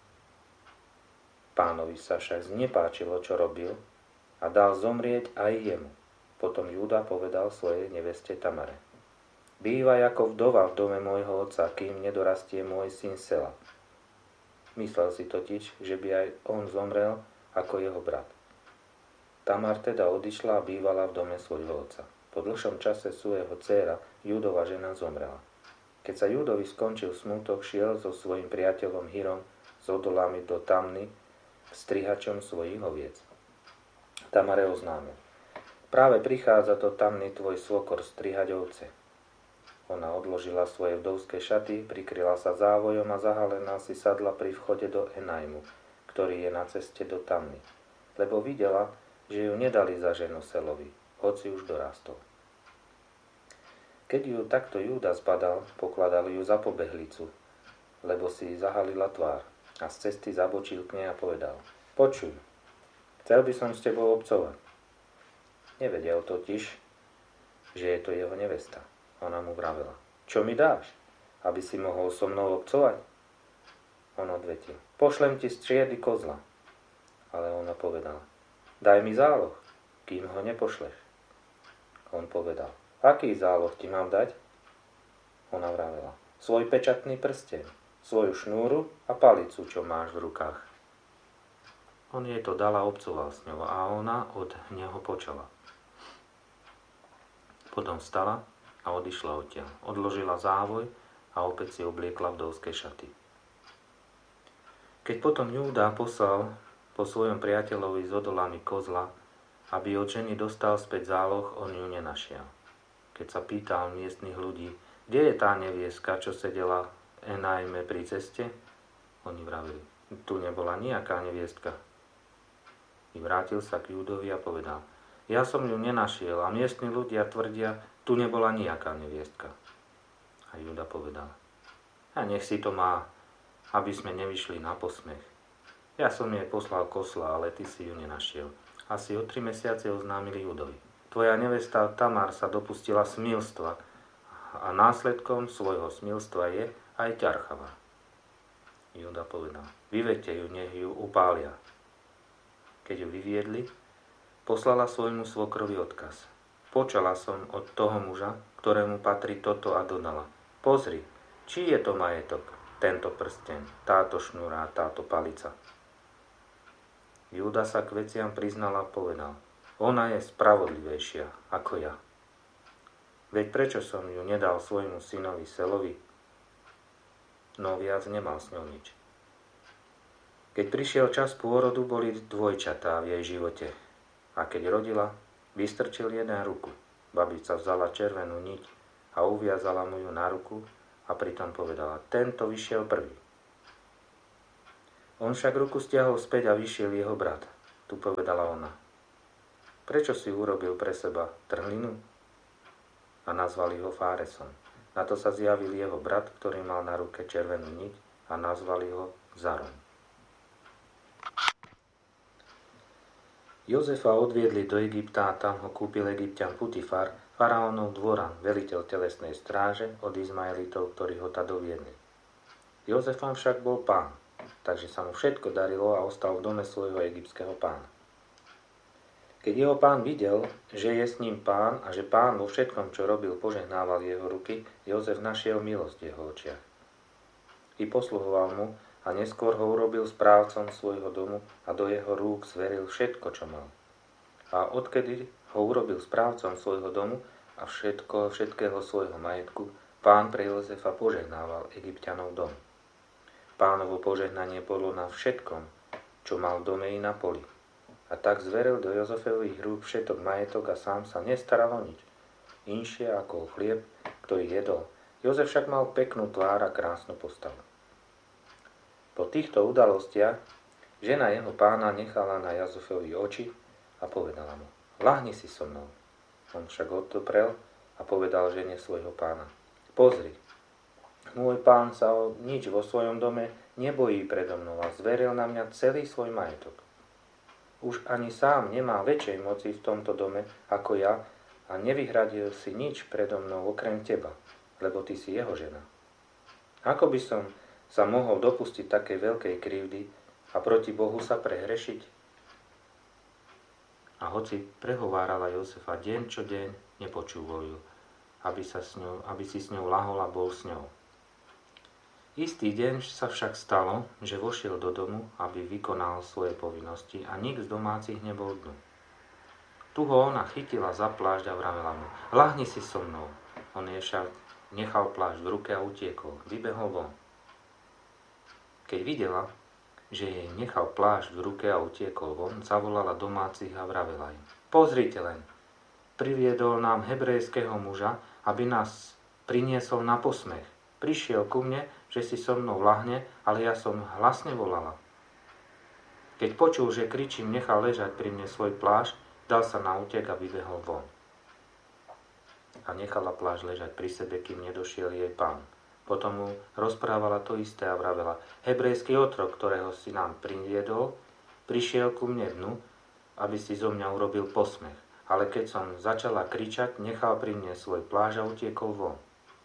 Pánovi sa však znepáčilo, čo robil, a dal zomrieť aj jemu. Potom Júda povedal svojej neveste Tamare, bývaj ako vdova v dome môjho otca, kým nedorastie môj syn Sela. Myslel si totiž, že by aj on zomrel ako jeho brat. Tamar teda odišla a bývala v dome svojho otca. Po dlhšom čase Sueho dcéra, Júdova žena, zomrela. Keď sa Júdovi skončil smútok, šiel so svojím priateľom Hirom s odolami do Tamny k strihačom svojich oviec. Tamare oznámil, práve prichádza do Tamny tvoj svokor strihať ovce. Ona odložila svoje vdovské šaty, prikryla sa závojom a zahalená si sadla pri vchode do Enajmu, ktorý je na ceste do Tamny, lebo videla, že ju nedali za ženu Selovi, hoci už dorastol. Keď ju takto Júda zbadal, pokladali ju za pobehlicu, lebo si zahalila tvár a z cesty zabočil k nej a povedal, počuj, chcel by som s tebou obcovať. Nevedel totiž, že je to jeho nevesta. Ona mu vravela, čo mi dáš, aby si mohol so mnou obcovať? On odvetil, pošlem ti z triedy kozla. Ale ona povedala, daj mi záloh, kým ho nepošleš. On povedal, aký záloh ti mám dať? Ona vravela, svoj pečatný prsteň, svoju šnúru a palicu, čo máš v rukách. On jej to dal a obcoval s ňou a ona od neho počala. Potom vstala a odišla odtiaľ. Odložila závoj a opäť si obliekla vdovské šaty. Keď potom Júda poslal po svojom priateľovi s odolami kozla, aby od ženy dostal späť záloh, on ju nenašiel. Keď sa pýtal miestnych ľudí, kde je tá nevieska, čo sedela v Enajme pri ceste, oni vravili, tu nebola nejaká neviestka. I vrátil sa k Júdovi a povedal, ja som ju nenašiel a miestni ľudia tvrdia, tu nebola nejaká neviestka. A Júda povedal, a nech si to má, aby sme nevyšli na posmech. Ja som jej poslal kosla, ale ty si ju nenašiel. Asi o tri mesiace oznámili Júdovi. Tvoja nevesta Tamar sa dopustila smilstva a následkom svojho smilstva je aj ťarchava. Júda povedal, vyvedte ju, nech ju upália. Keď ju vyviedli, poslala svojmu svokrovi odkaz. Počala som od toho muža, ktorému patrí toto a dodala. Pozri, či je to majetok, tento prsteň, táto šnúra a táto palica. Júda sa k veciam priznala a povedal, ona je spravodlivejšia ako ja. Veď prečo som ju nedal svojmu synovi Selovi? No viac nemal s ňou nič. Keď prišiel čas pôrodu, boli dvojčatá v jej živote. A keď rodila, vystrčil jeden ruku. Babica vzala červenú niť a uviazala mu ju na ruku a pritom povedala: tento vyšiel prvý. On však ruku stiahol späť a vyšiel jeho brat. Tu povedala ona: prečo si urobil pre seba trhlinu? A nazvali ho Fáresom. Na to sa zjavil jeho brat, ktorý mal na ruke červenú niť, a nazvali ho Zarom. Jozefa odviedli do Egypta a tam ho kúpil Egypťan Putifar, faraónov dvoran, veliteľ telesnej stráže od Izmaelitov, ktorí ho tá doviedli. Jozefom však bol pán, takže sa mu všetko darilo a ostal v dome svojho egyptského pána. Keď jeho pán videl, že je s ním pán a že pán vo všetkom, čo robil, požehnával jeho ruky, Jozef našiel milosť v jeho očiach. I posluhoval mu a neskôr ho urobil správcom svojho domu a do jeho rúk zveril všetko, čo mal. A odkedy ho urobil správcom svojho domu a všetko, všetkého svojho majetku, pán pre Jozefa požehnával Egypťanov dom. Pánovo požehnanie bolo na všetkom, čo mal v dome i na poli. A tak zveril do Jozefových rúk všetok majetok a sám sa nestaral o nič. Inšie ako o chlieb, ktorý jedol. Jozef však mal peknú tvár a krásnu postavu. Po týchto udalostiach žena jeho pána nechala na Jozefovi oči a povedala mu: ľahni si so mnou. On však odoprel a povedal žene svojho pána: pozri, môj pán sa o nič vo svojom dome nebojí predo mnou a zveril na mňa celý svoj majetok. Už ani sám nemá väčšej moci v tomto dome ako ja a nevyhradil si nič predo mnou okrem teba, lebo ty si jeho žena. Ako by som sa mohol dopustiť takej veľkej krivdy a proti Bohu sa prehrešiť? A hoci prehovárala Jozefa deň čo deň, nepočúval ju, aby, sa s ňou, aby si s ňou lahol a bol s ňou. Istý deň sa však stalo, že vošiel do domu, aby vykonal svoje povinnosti a nik z domácich nebol dnu. Tu ho ona chytila za plášť a vravela mu: ľahni si so mnou. On jej však nechal plášť v ruke a utiekol, vybehol von. Keď videla, že jej nechal plášť v ruke a utiekol von, zavolala domácich a vravela im: pozrite len, priviedol nám hebrejského muža, aby nás priniesol na posmech. Prišiel ku mne, že si so mnou lahne, ale ja som hlasne volala. Keď počul, že kričím, nechal ležať pri mne svoj plášť, dal sa na útek a vybehol von. A nechala plášť ležať pri sebe, kým nedošiel jej pán. Potom mu rozprávala to isté a vravela: hebrejský otrok, ktorého si nám priviedol, prišiel ku mne dnu, aby si zo mňa urobil posmech. Ale keď som začala kričať, nechal pri mne svoj plášť a utiekol von.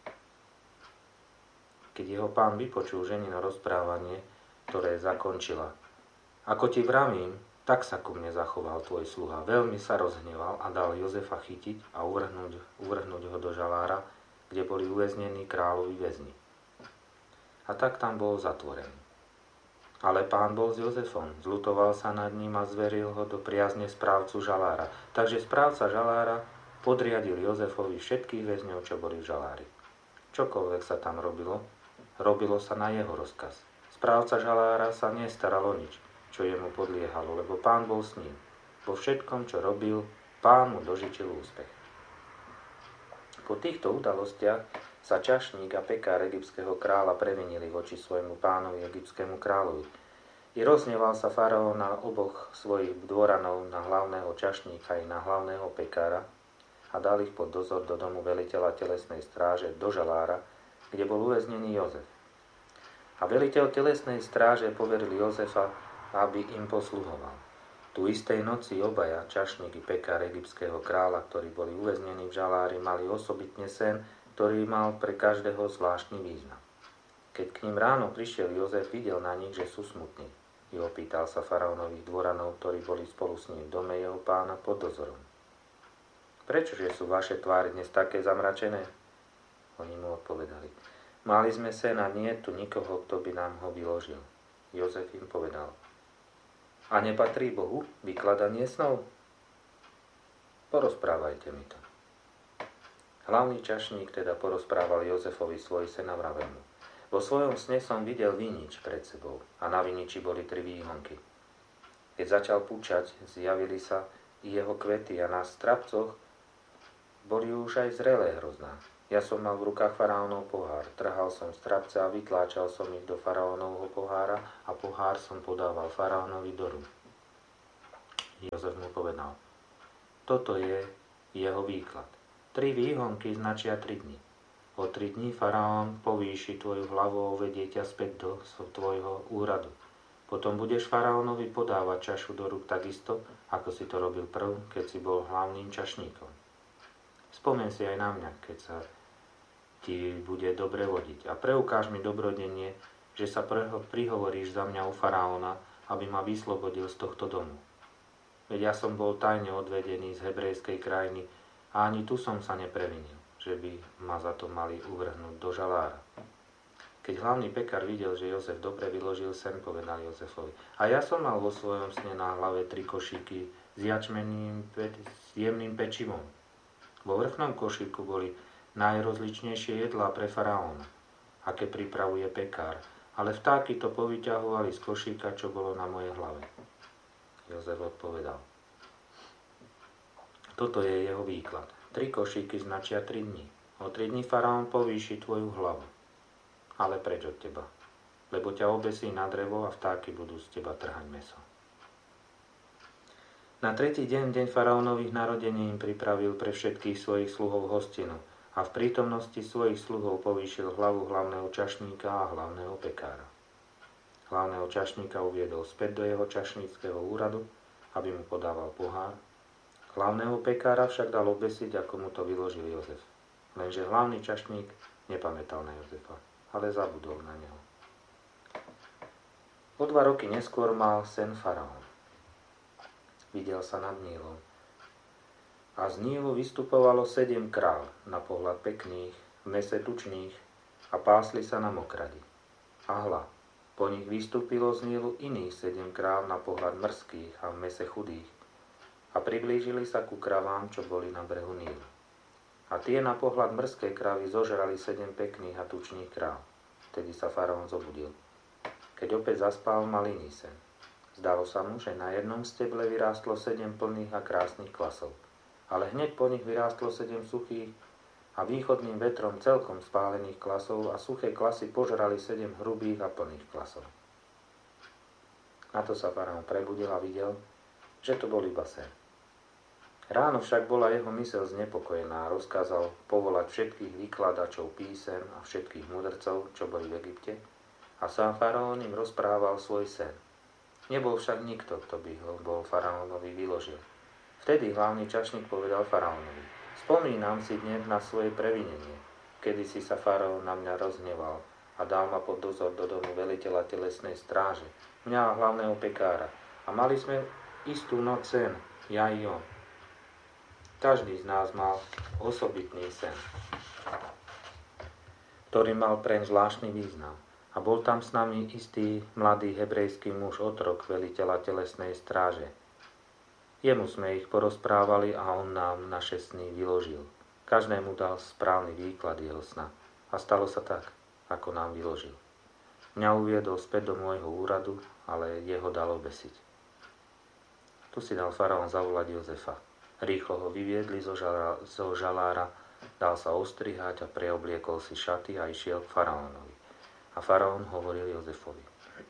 Keď jeho pán vypočul ženino rozprávanie, ktoré zakončila: ako ti vravím, tak sa ku mne zachoval tvoj sluha. Veľmi sa rozhneval a dal Jozefa chytiť a uvrhnúť, uvrhnúť ho do žalára, kde boli uväznení kráľovi väzni. A tak tam bol zatvorený. Ale pán bol s Jozefom, zľutoval sa nad ním a zveril ho do priazne správcu žalára. Takže správca žalára podriadil Jozefovi všetkých väzňov, čo boli v žalári. Čokoľvek sa tam robilo, robilo sa na jeho rozkaz. Správca žalára sa nestaral o nič, čo jemu podliehalo, lebo pán bol s ním. Vo všetkom, čo robil, pán mu dožičil úspech. Po týchto udalostiach sa čašník a pekár egyptského kráľa previnili voči svojmu pánovi egyptskému kráľovi. I rozhneval sa faraón na oboch svojich dvoranov, na hlavného čašníka i na hlavného pekára, a dal ich pod dozor do domu veliteľa telesnej stráže, do žalára, kde bol uväznený Jozef. A veliteľ telesnej stráže poveril Jozefa, aby im posluhoval. Tu istej noci obaja, čašník i pekár egyptského kráľa, ktorí boli uväznení v žalári, mali osobitne sen, ktorý mal pre každého zvláštny význam. Keď k ním ráno prišiel Jozef, videl na nich, že sú smutní. I opýtal sa faraónových dvoranov, ktorí boli spolu s ním v dome jeho pána pod dozorom: prečože sú vaše tváre dnes také zamračené? Oni mu odpovedali: mali sme sen a nie tu nikoho, kto by nám ho vyložil. Jozef im povedal: a nepatrí Bohu vykladanie snov? Porozprávajte mi to. Hlavný čašník teda porozprával Jozefovi svoj sen a vravel mu: vo svojom sne som videl vinič pred sebou a na viniči boli tri výhonky. Keď začal púčať, zjavili sa i jeho kvety a na strapcoch Boli už aj zrelé hrozná. Ja som mal v rukách faraónov pohár, trhal som strapce a vytláčal som ich do faraónovho pohára a pohár som podával faraónovi do rúk. Jozef mu povedal, toto je jeho výklad. Tri výhonky značia tri dni. O tri dni faraón povýši tvoju hlavu a uvedie ťa späť do tvojho úradu. Potom budeš faraónovi podávať čašu do rúk takisto, ako si to robil prv, keď si bol hlavným čašníkom. Spomen si aj na mňa, keď sa ti bude dobre vodiť. A preukáž mi dobrodenie, že sa prihovoríš za mňa u faraóna, aby ma vyslobodil z tohto domu. Veď ja som bol tajne odvedený z hebrejskej krajiny a ani tu som sa neprevinil, že by ma za to mali uvrhnúť do žalára. Keď hlavný pekár videl, že Jozef dobre vyložil sen, povedal Jozefovi. A ja som mal vo svojom sne na hlave tri košíky s jačmeným, s jemným pečivom. Vo vrchnom košíku boli najrozličnejšie jedlá pre faraóna, aké pripravuje pekár, ale vtáky to povyťahovali z košíka, čo bolo na mojej hlave. Jozef odpovedal. Toto je jeho výklad. Tri košíky značia tri dni. O tri dni faraón povýši tvoju hlavu. Ale preč od teba? Lebo ťa obesí na drevo a vtáky budú z teba trhať mäso. Na tretí deň, deň faraónových narodení, im pripravil pre všetkých svojich sluhov hostinu a v prítomnosti svojich sluhov povýšil hlavu hlavného čašníka a hlavného pekára. Hlavného čašníka uviedol späť do jeho čašníckeho úradu, aby mu podával pohár. Hlavného pekára však dal obesiť, ako mu to vyložil Jozef. Lenže hlavný čašník nepamätal na Jozefa, ale zabudol na neho. O dva roky neskôr mal sen faraón. Videl sa nad Nílom. A z Nílu vystupovalo sedem kráľ, na pohľad pekných, v mese tučných, a pásli sa na mokradi. A hľa, po nich vystúpilo z Nílu iných sedem kráľ na pohľad mrzkých a v mese chudých. A priblížili sa ku kravám, čo boli na brehu Nílu. A tie na pohľad mrzkej kravy zožrali sedem pekných a tučných kráv. Vtedy sa faraón zobudil. Keď opäť zaspal, mal iný sen. Zdalo sa mu, že na jednom steble vyrástlo sedem plných a krásnych klasov. Ale hneď po nich vyrástlo sedem suchých a východným vetrom celkom spálených klasov a suché klasy požrali sedem hrubých a plných klasov. Na to sa faraón prebudil a videl, že to bol iba sen. Ráno však bola jeho myseľ znepokojená a rozkázal povolať všetkých vykladačov písem a všetkých mudrcov, čo boli v Egypte, a sám faraón im rozprával svoj sen. Nebol však nikto, kto by ho bol faraónovi vyložil. Vtedy hlavný čašník povedal faraónovi: Spomínam si dnes na svoje previnenie, kedy si sa faraón na mňa rozhneval a dal ma pod dozor do domu veliteľa telesnej stráže, mňa a hlavného pekára. A mali sme istú noc sen, ja i on. Každý z nás mal osobitný sen, ktorý mal preň zvláštny význam. A bol tam s nami istý mladý hebrejský muž otrok veliteľa telesnej stráže. Jemu sme ich porozprávali a on nám naše sny vyložil. Každému dal správny výklad jeho sna. A stalo sa tak, ako nám vyložil. Mňa uviedol späť do môjho úradu, ale jeho dal obesiť. Tu si dal faraón zavolať Jozefa. Rýchlo ho vyviedli zo, žala, zo žalára, dal sa ostrihať a preobliekol si šaty a išiel k faraónovi. A faraón hovoril Jozefovi: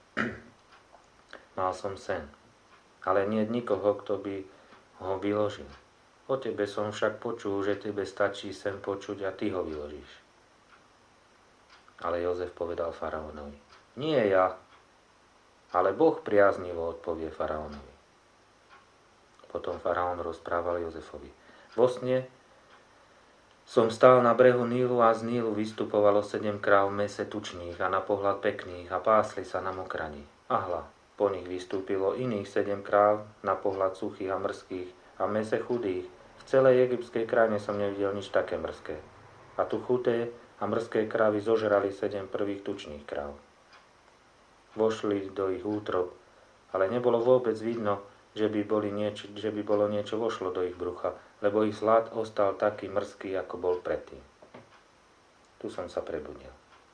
Mal som sen, ale nie nikoho, kto by ho vyložil. O tebe som však počul, že tebe stačí sen počuť a ty ho vyložíš. Ale Jozef povedal faraónovi: Nie ja, ale Boh priaznivo odpovie faraónovi. Potom faraón rozprával Jozefovi: Vo sne som stál na brehu Nílu a z Nílu vystupovalo sedem kráv v mese tučných a na pohľad pekných a pásli sa na mokrani. A hľa, po nich vystúpilo iných sedem kráv na pohľad suchých a mrzkých a v mese chudých. V celej egyptskej krajine som nevidel nič také mrzké. A tu chudé a mrzké krávy zožrali sedem prvých tučných kráv. Vošli do ich útrob, ale nebolo vôbec vidno, že by, boli nieč- že by bolo niečo vošlo do ich brucha, lebo ich slad ostal taký mrzký, ako bol predtým. Tu som sa prebudil.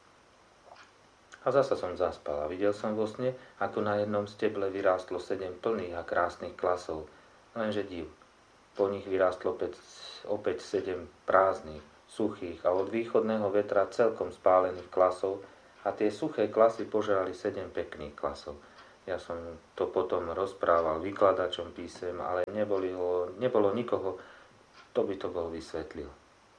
A zasa som zaspal a videl som vo sne, ako na jednom steble vyrástlo sedem plných a krásnych klasov, lenže div. po nich vyrástlo opäť, opäť sedem prázdnych, suchých a od východného vetra celkom spálených klasov a tie suché klasy požrali sedem pekných klasov. Ja som to potom rozprával vykladačom písem, ale nebolo, nebolo nikoho, kto by to bol vysvetlil.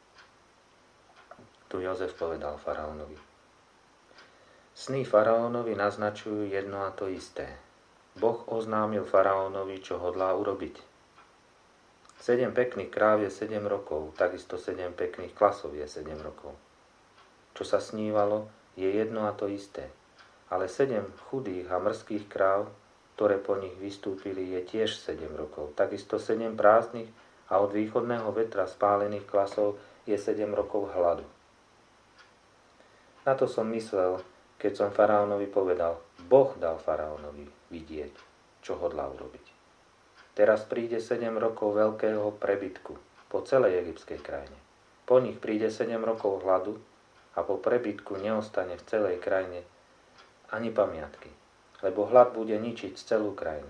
Tu Jozef povedal faraónovi. Sny faraónovi naznačujú jedno a to isté. Boh oznámil faraónovi, čo hodlá urobiť. Sedem pekných kráv je sedem rokov, takisto sedem pekných klasov je sedem rokov. Čo sa snívalo, je jedno a to isté. Ale sedem chudých a mrzkých kráv, ktoré po nich vystúpili, je tiež sedem rokov. Takisto sedem prázdnych a od východného vetra spálených klasov je sedem rokov hladu. Na to som myslel, keď som faraónovi povedal, Boh dal faraónovi vidieť, čo hodlá urobiť. Teraz príde sedem rokov veľkého prebytku po celej egyptskej krajine. Po nich príde sedem rokov hladu a po prebytku neostane v celej krajine ani pamiatky, lebo hlad bude ničiť celú krajinu.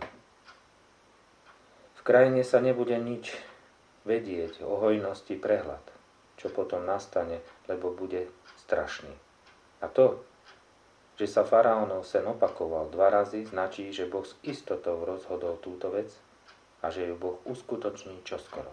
V krajine sa nebude nič vedieť o hojnosti prehľad, čo potom nastane, lebo bude strašný. A to, že sa faraónov sen opakoval dva razy, značí, že Boh s istotou rozhodol túto vec a že ju Boh uskutoční čoskoro.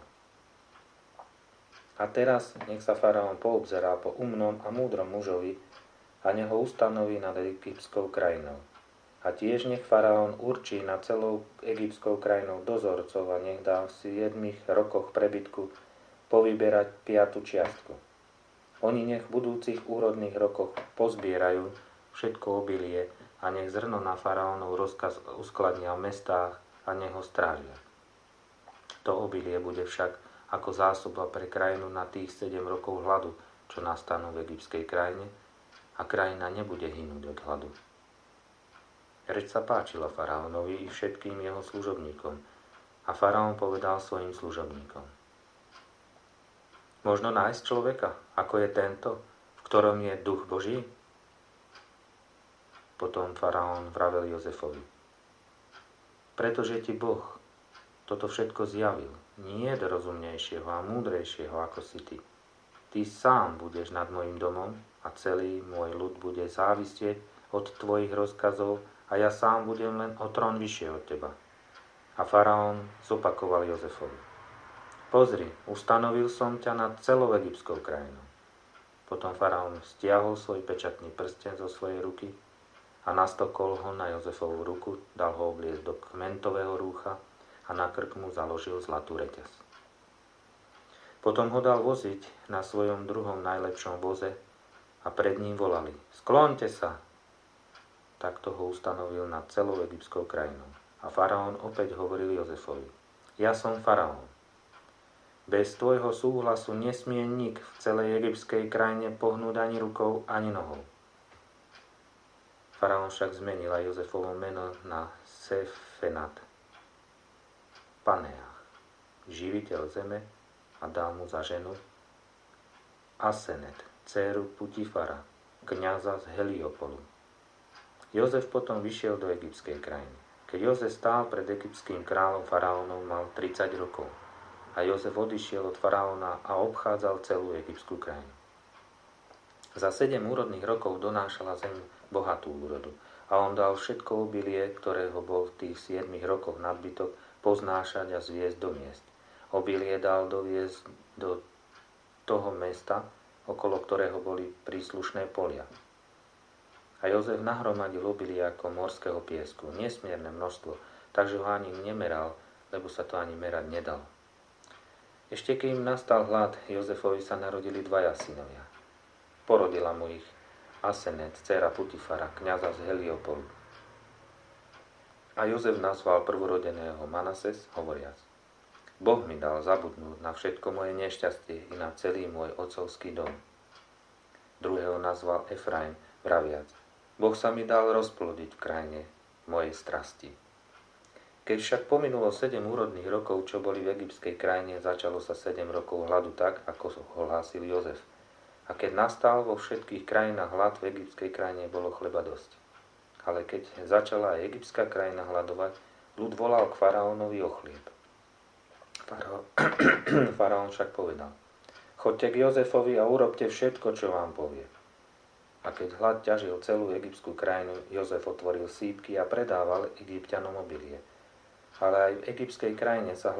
A teraz nech sa faraón poobzerá po umnom a múdrom mužovi a nech ho ustanoví nad egyptskou krajinou. A tiež nech faraón určí nad celou egyptskou krajinou dozorcov a nech dá v siedmich rokoch prebytku povyberať piatu čiastku. Oni nech v budúcich úrodných rokoch pozbierajú všetko obilie a nech zrno na faraónov rozkaz uskladnia v mestách a nech ho strážia. To obilie bude však ako zásoba pre krajinu na tých sedem rokov hladu, čo nastanú v egyptskej krajine, a krajina nebude hynúť od hladu. Reč sa páčila faraónovi i všetkým jeho služobníkom a faraón povedal svojim služobníkom. Možno nájsť človeka, ako je tento, v ktorom je duch Boží? Potom faraón vravel Jozefovi. Pretože ti Boh toto všetko zjavil, nie je rozumnejšieho a múdrejšieho ako si ty. Ty sám budeš nad mojim domom a celý môj ľud bude závisieť od tvojich rozkazov a ja sám budem len o trón vyššie od teba. A faraón zopakoval Jozefovi. Pozri, ustanovil som ťa nad celou egyptskou krajinou. Potom faraón stiahol svoj pečatný prsteň zo svojej ruky a nastokol ho na Jozefovú ruku, dal ho obliecť do kmentového rúcha a na krk mu založil zlatú reťaz. Potom ho dal voziť na svojom druhom najlepšom voze a pred ním volali: Skloňte sa! Takto ho ustanovil nad celou egyptskou krajinou. A faraón opäť hovoril Jozefovi: Ja som faraón. Bez tvojho súhlasu nesmie nik v celej egyptskej krajine pohnúť ani rukou, ani nohou. Faraón však zmenil aj Jozefovo meno na Sefenat Paneach, živiteľ zeme, a dal mu za ženu Asenet, dcéru Putifara, kňaza z Heliopolu. Jozef potom vyšiel do egyptskej krajiny. Keď Jozef stál pred egyptským kráľom faraónom, mal tridsať rokov. A Jozef odišiel od faraóna a obchádzal celú egyptskú krajinu. Za sedem úrodných rokov donášala zem bohatú úrodu a on dal všetko obilie, ktorého bol v tých siedmich rokoch nadbytok, poznášať a zviesť do miest. Obilie dal doviesť do toho mesta, okolo ktorého boli príslušné polia. A Jozef nahromadil obilie ako morského piesku, nesmierne množstvo, takže ho ani nemeral, lebo sa to ani merať nedalo. Ešte kým nastal hlad, Jozefovi sa narodili dvaja synovia. Porodila mu ich Asenet, dcéra Putifara, kňaza z Heliopolu. A Jozef nazval prvorodeného Manases, hovoriac: Boh mi dal zabudnúť na všetko moje nešťastie i na celý môj otcovský dom. Druhého nazval Efraim, vraviac: Boh sa mi dal rozplodiť v krajine mojej strasti. Keď však pominulo sedem úrodných rokov, čo boli v egyptskej krajine, začalo sa sedem rokov hladu tak, ako ho hlásil Jozef. A keď nastal vo všetkých krajinách hlad, v egyptskej krajine bolo chleba dosť. Ale keď začala aj egyptská krajina hladovať, ľud volal k faraónovi o chlieb. Farao- Faraón však povedal: Choďte k Jozefovi a urobte všetko, čo vám povie. A keď hlad ťažil celú egyptskú krajinu, Jozef otvoril sípky a predával Egypťanom obilie. Ale aj v egyptskej krajine sa